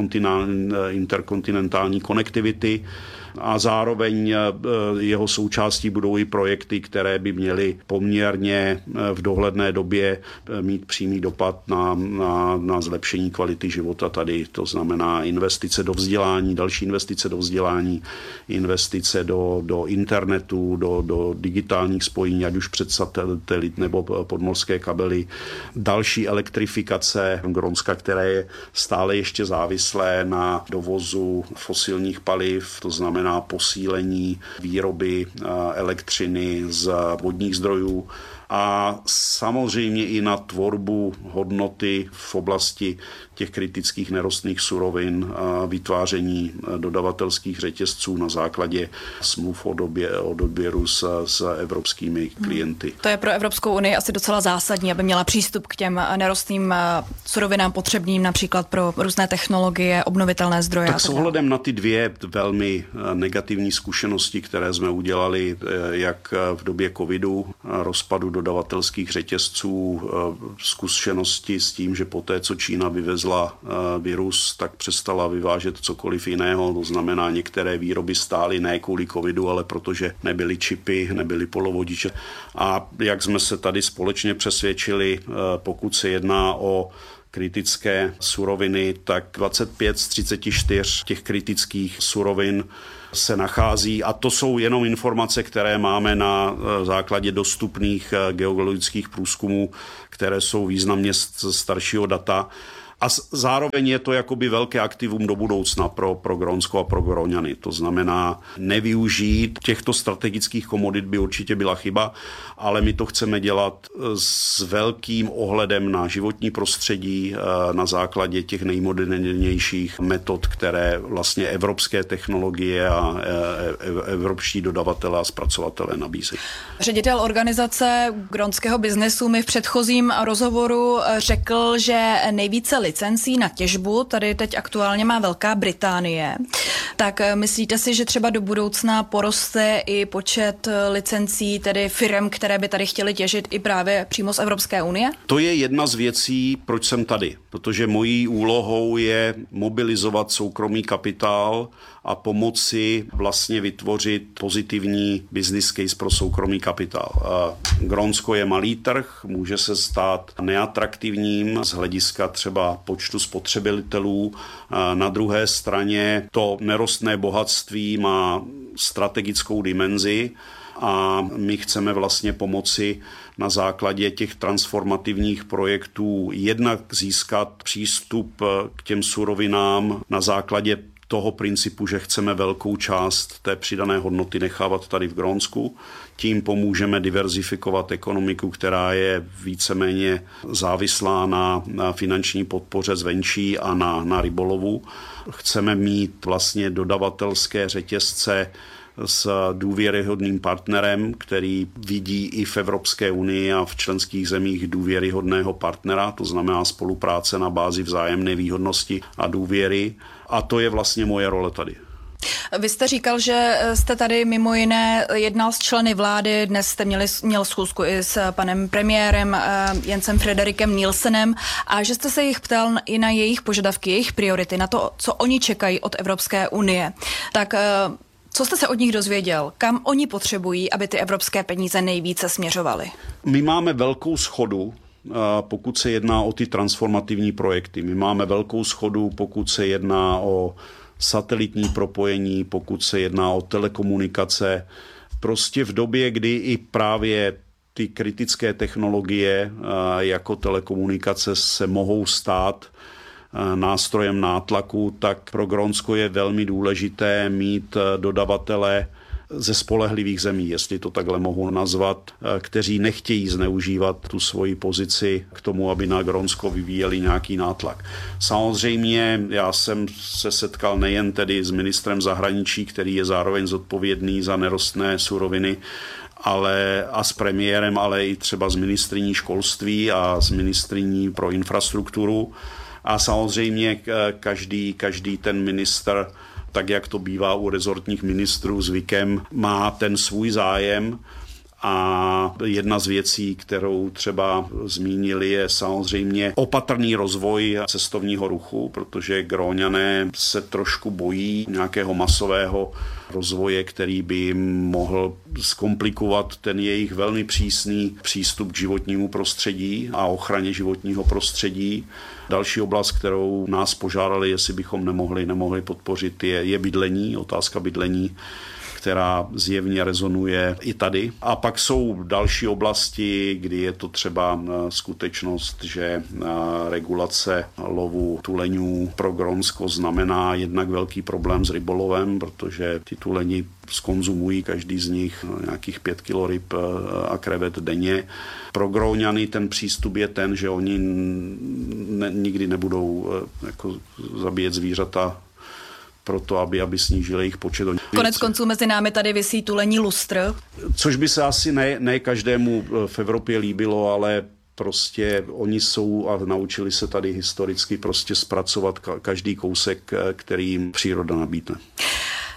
interkontinentální konektivity a zároveň jeho součástí budou i projekty, které by měly poměrně v dohledné době mít přímý dopad na, na, na zlepšení kvality života tady. To znamená investice do vzdělání, další investice do vzdělání, investice do, do internetu, do, do digitálních spojení, ať už přes satelit nebo podmořské kabely, další elektrifikace Grónska, které je stále ještě závislé na dovozu fosilních paliv, to znamená na posílení výroby elektřiny z vodních zdrojů a samozřejmě i na tvorbu hodnoty v oblasti těch kritických nerostných surovin a vytváření dodavatelských řetězců na základě smluv o, době, o odběru s, s evropskými klienty. To je pro Evropskou unii asi docela zásadní, aby měla přístup k těm nerostným surovinám potřebným například pro různé technologie, obnovitelné zdroje. Tak s ohledem na ty dvě velmi negativní zkušenosti, které jsme udělali jak v době covidu, rozpadu dodavatelských řetězců zkušenosti s tím, že poté, co Čína vyvezla virus, tak přestala vyvážet cokoliv jiného. To znamená, některé výroby stály ne kvůli covidu, ale protože nebyly čipy, nebyly polovodiče. A jak jsme se tady společně přesvědčili, pokud se jedná o kritické suroviny, tak dvacet pět z třiceti čtyř těch kritických surovin se nachází, a to jsou jenom informace, které máme na základě dostupných geologických průzkumů, které jsou významně staršího data. A zároveň je to jakoby velké aktivum do budoucna pro, pro Grónsko a pro Gróňany. To znamená, nevyužít těchto strategických komodit by určitě byla chyba, ale my to chceme dělat s velkým ohledem na životní prostředí, na základě těch nejmodernějších metod, které vlastně evropské technologie a evropští dodavatelé a zpracovatelé nabízejí. Ředitel organizace grónského biznesu mi v předchozím rozhovoru řekl, že nejvíce licencí na těžbu tady teď aktuálně má Velká Británie. Tak myslíte si, že třeba do budoucna poroste i počet licencí, tedy firem, které by tady chtěly těžit i právě přímo z Evropské unie? To je jedna z věcí, proč jsem tady. Protože mojí úlohou je mobilizovat soukromý kapitál a pomoci vlastně vytvořit pozitivní business case pro soukromý kapitál. Grónsko je malý trh, může se stát neatraktivním z hlediska třeba počtu spotřebitelů. Na druhé straně to nerostné bohatství má strategickou dimenzi a my chceme vlastně pomoci na základě těch transformativních projektů jednak získat přístup k těm surovinám na základě toho principu, že chceme velkou část té přidané hodnoty nechávat tady v Grónsku. Tím pomůžeme diverzifikovat ekonomiku, která je víceméně závislá na, na finanční podpoře zvenčí a na, na rybolovu. Chceme mít vlastně dodavatelské řetězce s důvěryhodným partnerem, který vidí i v Evropské unii a v členských zemích důvěryhodného partnera, to znamená spolupráce na bázi vzájemné výhodnosti a důvěry. A to je vlastně moje role tady. Vy jste říkal, že jste tady mimo jiné jednal s členy vlády, dnes jste měli, měl schůzku i s panem premiérem Jensem Frederikem Nielsenem a že jste se jich ptal i na jejich požadavky, jejich priority, na to, co oni čekají od Evropské unie. Tak co jste se od nich dozvěděl? Kam oni potřebují, aby ty evropské peníze nejvíce směřovaly? My máme velkou shodu, pokud se jedná o ty transformativní projekty. My máme velkou shodu, pokud se jedná o satelitní propojení, pokud se jedná o telekomunikace. Prostě v době, kdy i právě ty kritické technologie jako telekomunikace se mohou stát nástrojem nátlaku, tak pro Grónsko je velmi důležité mít dodavatele ze spolehlivých zemí, jestli to takhle mohu nazvat, kteří nechtějí zneužívat tu svoji pozici k tomu, aby na Grónsko vyvíjeli nějaký nátlak. Samozřejmě já jsem se setkal nejen tedy s ministrem zahraničí, který je zároveň zodpovědný za nerostné suroviny, ale a s premiérem, ale i třeba s ministryní školství a s ministryní pro infrastrukturu. A samozřejmě každý, každý ten ministr, tak jak to bývá u rezortních ministrů zvykem, má ten svůj zájem. A jedna z věcí, kterou třeba zmínili, je samozřejmě opatrný rozvoj cestovního ruchu, protože Gróňané se trošku bojí nějakého masového rozvoje, který by jim mohl zkomplikovat ten jejich velmi přísný přístup k životnímu prostředí a ochraně životního prostředí. Další oblast, kterou nás požádali, jestli bychom nemohli, nemohli podpořit, je, je bydlení, otázka bydlení, která zjevně rezonuje i tady. A pak jsou další oblasti, kdy je to třeba skutečnost, že regulace lovu tuleňů pro Grónsko znamená jednak velký problém s rybolovem, protože ty tuleni skonzumují každý z nich nějakých pět kilo ryb a krevet denně. Pro Gróňany ten přístup je ten, že oni ne, nikdy nebudou jako zabíjet zvířata proto, aby, aby snížili jejich počet. Konec konců mezi námi tady visí tulení lustr. Což by se asi ne, ne každému v Evropě líbilo, ale prostě oni jsou a naučili se tady historicky prostě zpracovat každý kousek, který jim příroda nabídne.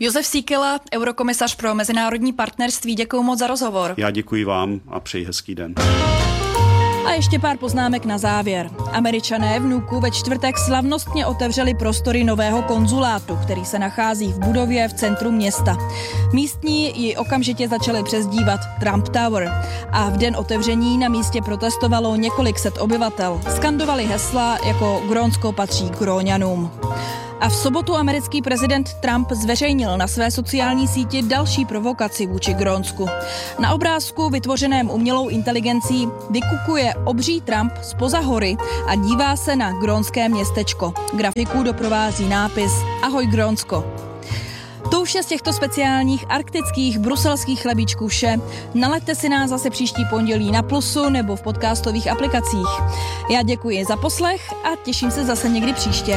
Josef Síkela, eurokomisař pro mezinárodní partnerství, děkuji moc za rozhovor. Já děkuji vám a přeji hezký den. A ještě pár poznámek na závěr. Američané v Nuuku ve čtvrtek slavnostně otevřeli prostory nového konzulátu, který se nachází v budově v centru města. Místní ji okamžitě začali přezdívat Trump Tower. A v den otevření na místě protestovalo několik set obyvatel. Skandovali hesla jako Grónsko patří Gróňanům. A v sobotu americký prezident Trump zveřejnil na své sociální síti další provokaci vůči Grónsku. Na obrázku vytvořeném umělou inteligencí vykukuje obří Trump zpoza hory a dívá se na grónské městečko. Grafiku doprovází nápis Ahoj Grónsko. To už je z těchto speciálních arktických bruselských chlebíčků vše. Nalaďte si nás zase příští pondělí na Plusu nebo v podcastových aplikacích. Já děkuji za poslech a těším se zase někdy příště.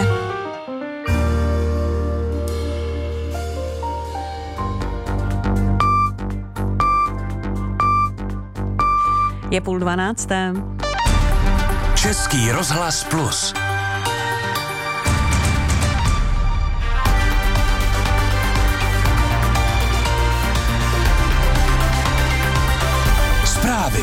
Je půl dvanácté. Český rozhlas Plus. Zprávy.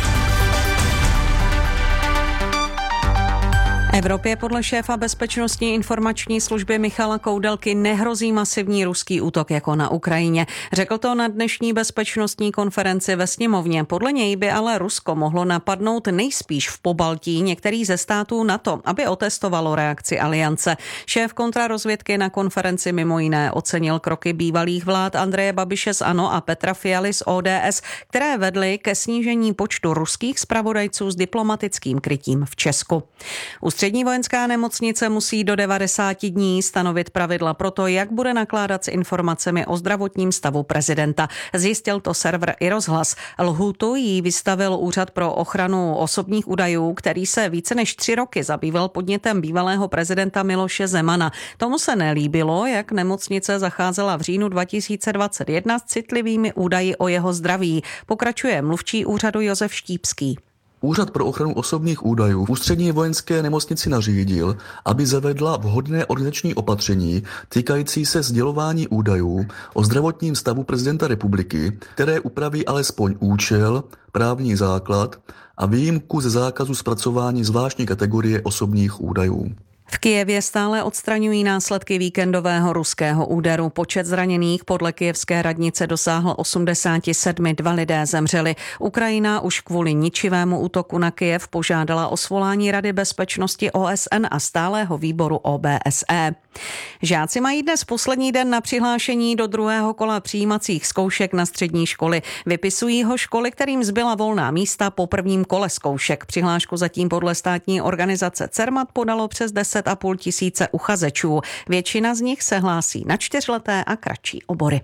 Evropě podle šéfa bezpečnostní informační služby Michala Koudelky nehrozí masivní ruský útok jako na Ukrajině. Řekl to na dnešní bezpečnostní konferenci ve sněmovně. Podle něj by ale Rusko mohlo napadnout nejspíš v Pobaltí některý ze států NATO, aby otestovalo reakci aliance. Šéf kontrarozvědky na konferenci mimo jiné ocenil kroky bývalých vlád Andreje Babiše z ANO a Petra Fialy z O D S, které vedly ke snížení počtu ruských zpravodajců s diplomatickým krytím v Česku. Ústřední vojenská nemocnice musí do devadesáti dní stanovit pravidla pro to, jak bude nakládat s informacemi o zdravotním stavu prezidenta. Zjistil to server iRozhlas. Lhůtu jí vystavil Úřad pro ochranu osobních údajů, který se více než tři roky zabýval podnětem bývalého prezidenta Miloše Zemana. Tomu se nelíbilo, jak nemocnice zacházela v říjnu dva tisíce dvacet jedna s citlivými údaji o jeho zdraví. Pokračuje mluvčí úřadu Josef Štípský. Úřad pro ochranu osobních údajů v Ústřední vojenské nemocnici nařídil, aby zavedla vhodné organizační opatření týkající se sdělování údajů o zdravotním stavu prezidenta republiky, které upraví alespoň účel, právní základ a výjimku ze zákazu zpracování zvláštní kategorie osobních údajů. V Kyjevě stále odstraňují následky víkendového ruského úderu. Počet zraněných podle kyjevské radnice dosáhl osmdesát sedm, dva lidé zemřeli. Ukrajina už kvůli ničivému útoku na Kyjev požádala o svolání Rady bezpečnosti O S N a stálého výboru O B S E. Žáci mají dnes poslední den na přihlášení do druhého kola přijímacích zkoušek na střední školy. Vypisují ho školy, kterým zbyla volná místa po prvním kole zkoušek. Přihlášku zatím podle státní organizace Cermat podalo přes deset a půl tisíce uchazečů. Většina z nich se hlásí na čtyřleté a kratší obory.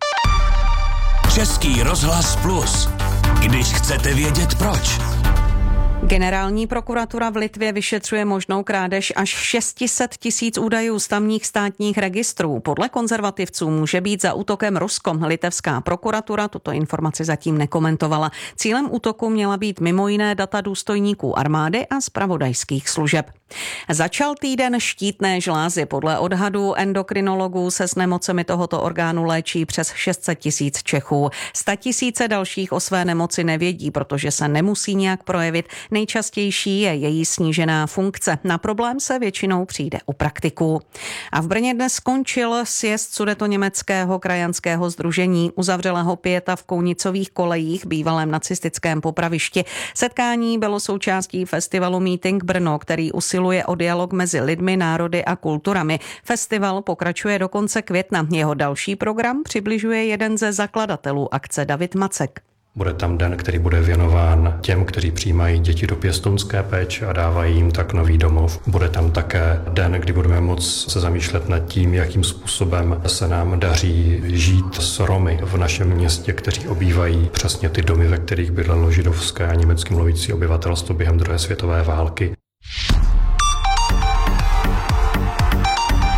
Český rozhlas Plus. Když chcete vědět proč. Generální prokuratura v Litvě vyšetřuje možnou krádež až šest set tisíc údajů z tamních státních registrů. Podle konzervativců může být za útokem Rusko. Litevská prokuratura tuto informaci zatím nekomentovala. Cílem útoku měla být mimo jiné data důstojníků armády a zpravodajských služeb. Začal týden štítné žlázy. Podle odhadů endokrinologů se s nemocemi tohoto orgánu léčí přes šest set tisíc Čechů. Statisíce dalších o své nemoci nevědí, protože se nemusí nějak projevit. Nejčastější je její snížená funkce. Na problém se většinou přijde u praktiků. A v Brně dnes skončil sjezd Sudetoněmeckého krajanského sdružení. Uzavřela ho pieta v Kounicových kolejích, bývalém nacistickém popravišti. Setkání bylo součástí festivalu Meeting Brno, který usiluje o dialog mezi lidmi, národy a kulturami. Festival pokračuje do konce května. Jeho další program přibližuje jeden ze zakladatelů akce David Macek. Bude tam den, který bude věnován těm, kteří přijímají děti do pěstounské péče a dávají jim tak nový domov. Bude tam také den, kdy budeme moct se zamýšlet nad tím, jakým způsobem se nám daří žít s Romy v našem městě, kteří obývají přesně ty domy, ve kterých bydlelo židovské a německy mluvící obyvatelstvo během druhé světové války.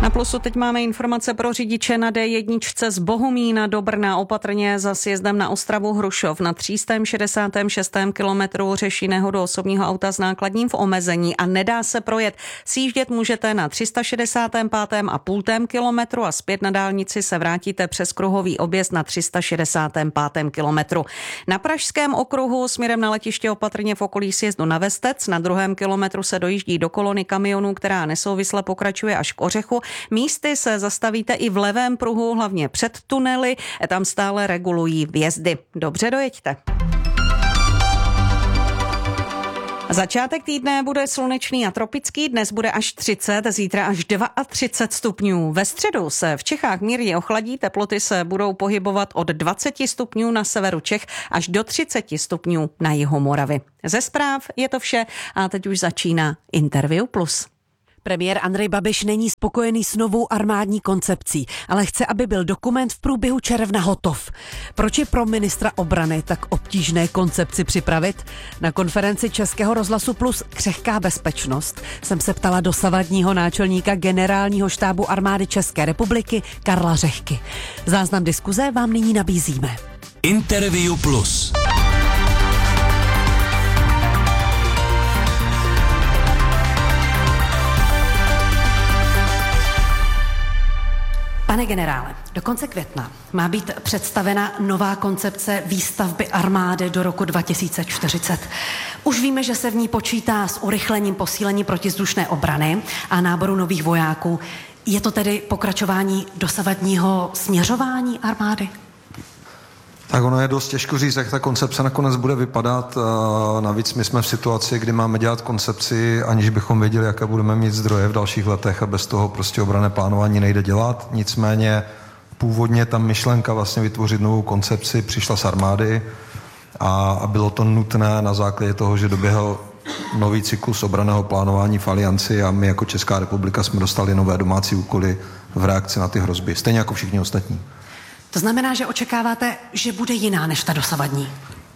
Na Plusu teď máme informace pro řidiče na dé jedna z Bohumína do Brna, opatrně za sjezdem na Ostravu Hrušov. Na tři sta šedesátém šestém kilometru řeší nehodu osobního auta s nákladním v omezení a nedá se projet. Sjíždět můžete na tři sta šedesátém pátém a půltém kilometru a zpět na dálnici se vrátíte přes kruhový objezd na tři sta šedesátém pátém kilometru. Na Pražském okruhu směrem na letiště opatrně v okolí sjezdu na Vestec. Na druhém kilometru se dojíždí do kolony kamionů, která nesouvisle pokračuje až k Ořechu. Místy se zastavíte i v levém pruhu, hlavně před tunely, tam stále regulují vjezdy. Dobře dojeďte. Začátek týdne bude slunečný a tropický, dnes bude až třicet, zítra až třicet dva stupňů. Ve středu se v Čechách mírně ochladí, teploty se budou pohybovat od dvacet stupňů na severu Čech až do třicet stupňů na jihu Moravy. Ze zpráv je to vše a teď už začíná Interview Plus. Premiér Andrej Babiš není spokojený s novou armádní koncepcí, ale chce, aby byl dokument v průběhu června hotov. Proč je pro ministra obrany tak obtížné koncepci připravit? Na konferenci Českého rozhlasu Plus Křehká bezpečnost jsem se ptala dosavadního náčelníka generálního štábu armády České republiky Karla Řehky. Záznam diskuze vám nyní nabízíme. Interview Plus. Pane generále, do konce května má být představena nová koncepce výstavby armády do roku dva tisíce čtyřicet. Už víme, že se v ní počítá s urychlením posílení protizdušné obrany a náboru nových vojáků. Je to tedy pokračování dosavadního směřování armády? Tak ono je dost těžko říct, jak ta koncepce nakonec bude vypadat. Navíc my jsme v situaci, kdy máme dělat koncepci, aniž bychom věděli, jaké budeme mít zdroje v dalších letech a bez toho prostě obranné plánování nejde dělat. Nicméně původně ta myšlenka vlastně vytvořit novou koncepci přišla z armády a, a bylo to nutné na základě toho, že doběhl nový cyklus obranného plánování v Alianci a my jako Česká republika jsme dostali nové domácí úkoly v reakci na ty hrozby, stejně jako všichni ostatní. To znamená, že očekáváte, že bude jiná než ta dosavadní?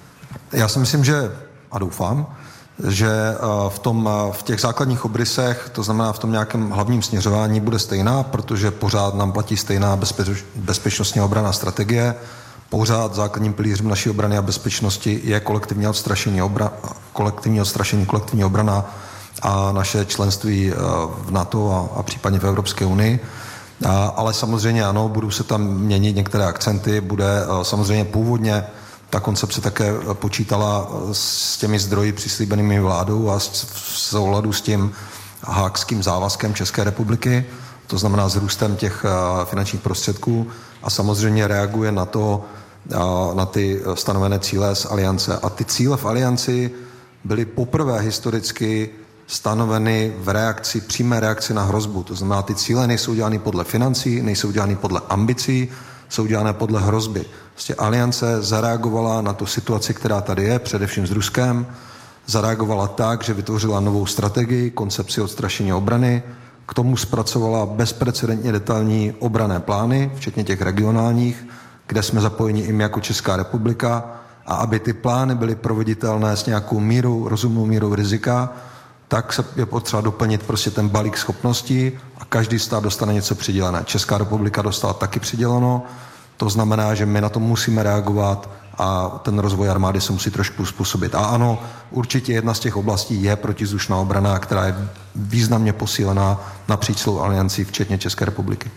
Já si myslím, že a doufám, že v, tom, v těch základních obrysech, to znamená v tom nějakém hlavním směřování bude stejná, protože pořád nám platí stejná bezpeč, bezpečnostní obrana strategie. Pořád základním pilířem naší obrany a bezpečnosti je kolektivní odstrašení, obra, kolektivní odstrašení, kolektivní obrana a naše členství v NATO a, a případně v Evropské unii. A, ale samozřejmě ano, budou se tam měnit některé akcenty, bude samozřejmě původně ta koncepce také počítala s těmi zdroji přislíbenými vládou a v souladu s tím hákským závazkem České republiky, to znamená s růstem těch finančních prostředků a samozřejmě reaguje na to, na ty stanovené cíle z Aliance. A ty cíle v Alianci byly poprvé historicky stanoveny v reakci, přímé reakci na hrozbu. To znamená, ty cíle nejsou dělány podle financí, nejsou dělány podle ambicí, jsou dělané podle hrozby. Vlastně Aliance zareagovala na tu situaci, která tady je, především s Ruskem, zareagovala tak, že vytvořila novou strategii, koncepci odstrašení obrany, k tomu zpracovala bezprecedentně detailní obranné plány, včetně těch regionálních, kde jsme zapojeni i my jako Česká republika, a aby ty plány byly proveditelné s nějakou mírou, rozumnou mírou rizika, tak se je potřeba doplnit prostě ten balík schopností a každý stát dostane něco přidělené. Česká republika dostala taky přiděleno, to znamená, že my na to musíme reagovat a ten rozvoj armády se musí trošku způsobit. A ano, určitě jedna z těch oblastí je protizdušná obrana, která je významně posílená napříč celou aliancí, včetně České republiky.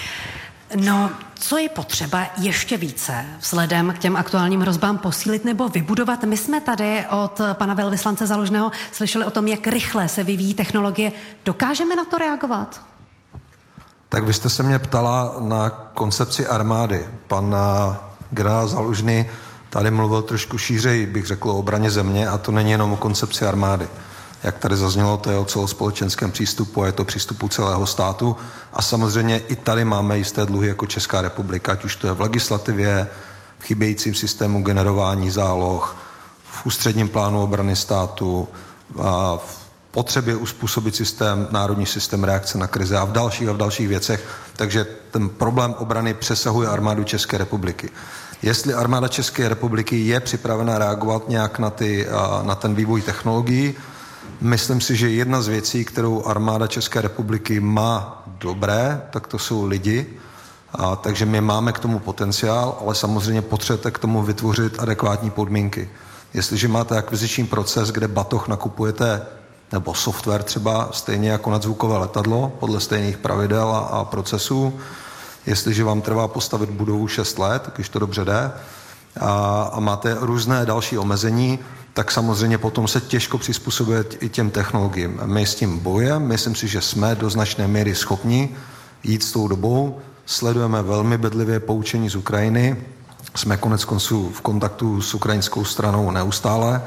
No, co je potřeba ještě více vzhledem k těm aktuálním hrozbám posílit nebo vybudovat? My jsme tady od pana velvyslance Zalužného slyšeli o tom, jak rychle se vyvíjí technologie. Dokážeme na to reagovat? Tak vy jste se mě ptala na koncepci armády. Pan generál Zalužný tady mluvil trošku šířeji, bych řekl, o obraně země, a to není jenom o koncepci armády. Jak tady zaznělo, to je o celospolečenském přístupu a je to přístupu celého státu. A samozřejmě i tady máme jisté dluhy jako Česká republika, ať už to je v legislativě, v chybějícím systému generování záloh, v ústředním plánu obrany státu, a v potřebě uspůsobit systém, národní systém reakce na krize a v dalších a v dalších věcech. Takže ten problém obrany přesahuje armádu České republiky. Jestli armáda České republiky je připravena reagovat nějak na, ty, na ten vývoj technologií, Myslím si, že jedna z věcí, kterou armáda České republiky má dobré, tak to jsou lidi. A takže my máme k tomu potenciál, ale samozřejmě potřebujete k tomu vytvořit adekvátní podmínky. Jestliže máte akviziční proces, kde batoh nakupujete, nebo software třeba, stejně jako nadzvukové letadlo, podle stejných pravidel a, a procesů, jestliže vám trvá postavit budovu šest let, když to dobře jde, a, a máte různé další omezení, tak samozřejmě potom se těžko přizpůsobuje i těm technologiím. My s tím bojujeme, myslím si, že jsme do značné míry schopni jít s tou dobou, sledujeme velmi bedlivě poučení z Ukrajiny, jsme konec konců v kontaktu s ukrajinskou stranou neustále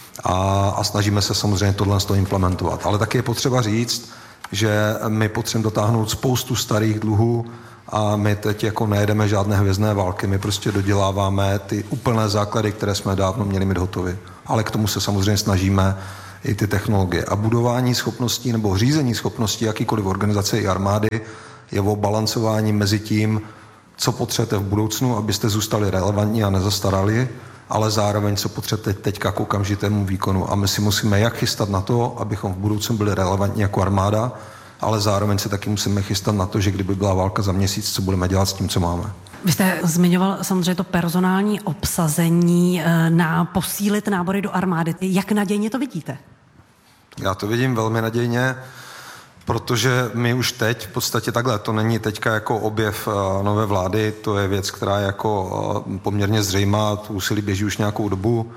a, a snažíme se samozřejmě tohle z toho implementovat. Ale taky je potřeba říct, že my potřebujeme dotáhnout spoustu starých dluhů a my teď jako nejedeme žádné hvězdné války, my prostě doděláváme ty úplné základy, které jsme dávno měli mít hotovy. Ale k tomu se samozřejmě snažíme i ty technologie. A budování schopností nebo řízení schopností jakýkoliv organizace i armády je o balancování mezi tím, co potřebujete v budoucnu, abyste zůstali relevantní a nezastarali, ale zároveň co potřebujete teďka k okamžitému výkonu. A my si musíme jak chystat na to, abychom v budoucnu byli relevantní jako armáda, ale zároveň se taky musíme chystat na to, že kdyby byla válka za měsíc, co budeme dělat s tím, co máme. Vy jste zmiňoval samozřejmě to personální obsazení na posílit nábory do armády. Jak nadějně to vidíte? Já to vidím velmi nadějně, protože my už teď v podstatě takhle, to není teďka jako objev nové vlády, to je věc, která je jako poměrně zřejmá, to úsilí běží už nějakou dobu.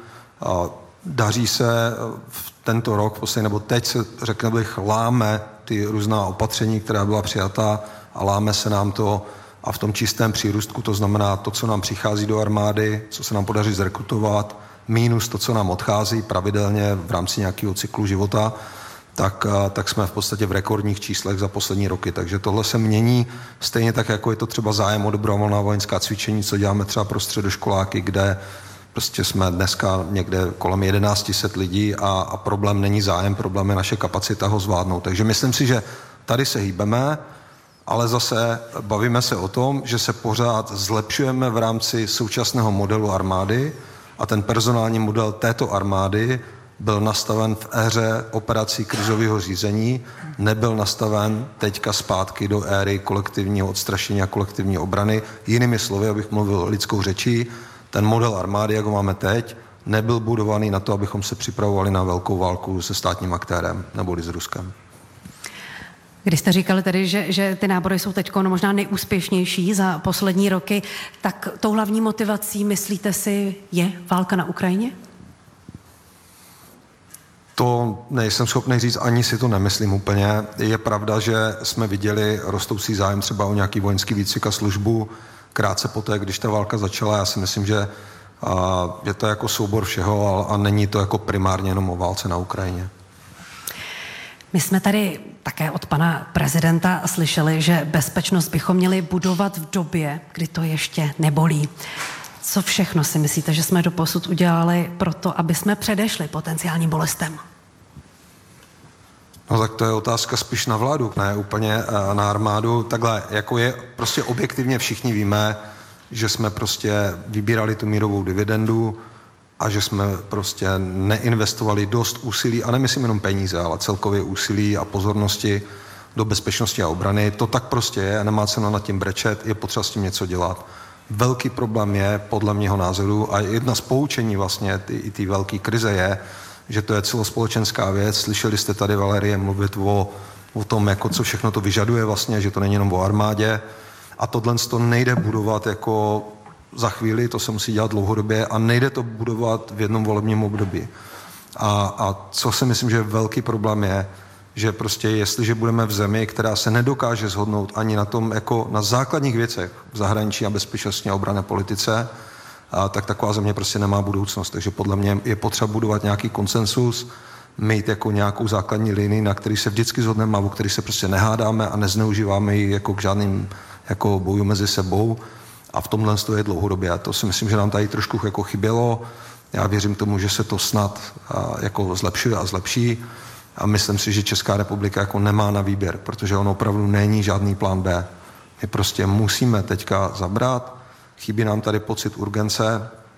Daří se v tento rok, poslední, nebo teď se, řekl bych, láme ty různá opatření, která byla přijata a láme se nám to a v tom čistém přírůstku, to znamená to, co nám přichází do armády, co se nám podaří zrekrutovat, mínus to, co nám odchází pravidelně v rámci nějakého cyklu života, tak, tak jsme v podstatě v rekordních číslech za poslední roky. Takže tohle se mění stejně tak, jako je to třeba zájem o dobrovolná vojenská cvičení, co děláme třeba pro středoškoláky, kde prostě jsme dneska někde kolem jedenáct set lidí a, a problém není zájem, problém je naše kapacita ho zvládnout. Takže myslím si, že tady se hýbeme, ale zase bavíme se o tom, že se pořád zlepšujeme v rámci současného modelu armády a ten personální model této armády byl nastaven v éře operací krizového řízení, nebyl nastaven teďka zpátky do éry kolektivního odstrašení a kolektivní obrany. Jinými slovy, abych mluvil lidskou řečí, ten model armády, jak ho máme teď, nebyl budovaný na to, abychom se připravovali na velkou válku se státním aktérem neboli s Ruskem. Když jste říkali tedy, že, že ty nábory jsou teď no, možná nejúspěšnější za poslední roky, tak tou hlavní motivací, myslíte si, je válka na Ukrajině? To nejsem schopný říct, ani si to nemyslím úplně. Je pravda, že jsme viděli rostoucí zájem třeba o nějaký vojenský výcvik a službu krátce poté, když ta válka začala. Já si myslím, že a, je to jako soubor všeho a, a není to jako primárně jenom o válce na Ukrajině. My jsme tady také od pana prezidenta slyšeli, že bezpečnost bychom měli budovat v době, kdy to ještě nebolí. Co všechno si myslíte, že jsme doposud udělali pro to, aby jsme předešli potenciálním bolestem? No tak to je otázka spíš na vládu, ne úplně na armádu. Takhle, jako je, prostě objektivně všichni víme, že jsme prostě vybírali tu mírovou dividendu a že jsme prostě neinvestovali dost úsilí, a nemyslím jenom peníze, ale celkově úsilí a pozornosti do bezpečnosti a obrany. To tak prostě je, nemá cenu nad tím brečet, je potřeba s tím něco dělat. Velký problém je, podle mého názoru, a jedna z poučení vlastně ty, i té velké krize je, že to je celospolečenská věc. Slyšeli jste tady Valerie mluvit o, o tom, jako co všechno to vyžaduje vlastně, že to není jenom o armádě. A tohle to nejde budovat jako za chvíli, to se musí dělat dlouhodobě a nejde to budovat v jednom volebním období. A, a co si myslím, že je velký problém je, že prostě jestliže budeme v zemi, která se nedokáže shodnout ani na tom, jako na základních věcech v zahraničí a bezpečnostní a obranné politice, a tak taková země prostě nemá budoucnost. Takže podle mě je potřeba budovat nějaký konsensus, mít jako nějakou základní linii, na který se vždycky shodneme a o který se prostě nehádáme a nezneužíváme ji jako k žádným jako boju mezi sebou. A v tomhle to je dlouhodobě. A to si myslím, že nám tady trošku jako chybělo. Já věřím tomu, že se to snad a, jako zlepšuje a zlepší. A myslím si, že Česká republika jako nemá na výběr, protože on opravdu není žádný plán B. My prostě musíme teďka zabrat. Chybí nám tady pocit urgence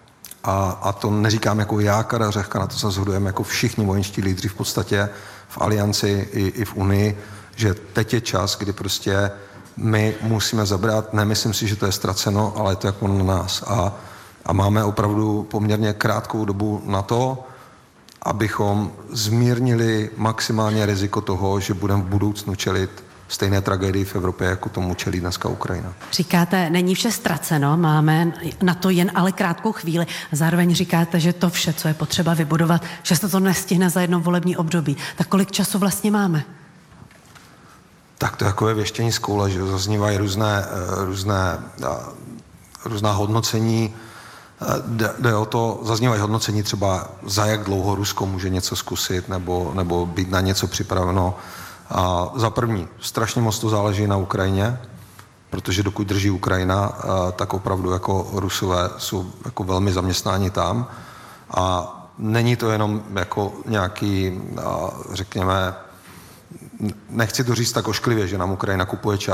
a, a to neříkám jako já, Karel Řehka, na to se shodujeme jako všichni vojenští lídři v podstatě v alianci i, i v Unii, že teď je čas, kdy prostě my musíme zabrat, nemyslím si, že to je ztraceno, ale je to jako na nás. A, a máme opravdu poměrně krátkou dobu na to, abychom zmírnili maximálně riziko toho, že budeme v budoucnu čelit stejné tragédii v Evropě, jako tomu čelí dneska Ukrajina. Říkáte, není vše ztraceno, máme na to jen ale krátkou chvíli. Zároveň říkáte, že to vše, co je potřeba vybudovat, že se to nestihne za jedno volební období. Tak kolik času vlastně máme? Tak to jako je věštění z koule, že zaznívají různé, různé, různá hodnocení. Jde, jde o to, zaznívají hodnocení třeba za jak dlouho Rusko může něco zkusit nebo, nebo být na něco připraveno. A za první, strašně moc to záleží na Ukrajině, protože dokud drží Ukrajina, tak opravdu jako Rusové jsou jako velmi zaměstnáni tam. A není to jenom jako nějaký, řekněme, nechci to říct tak ošklivě, že nám Ukrajina kupuje čas,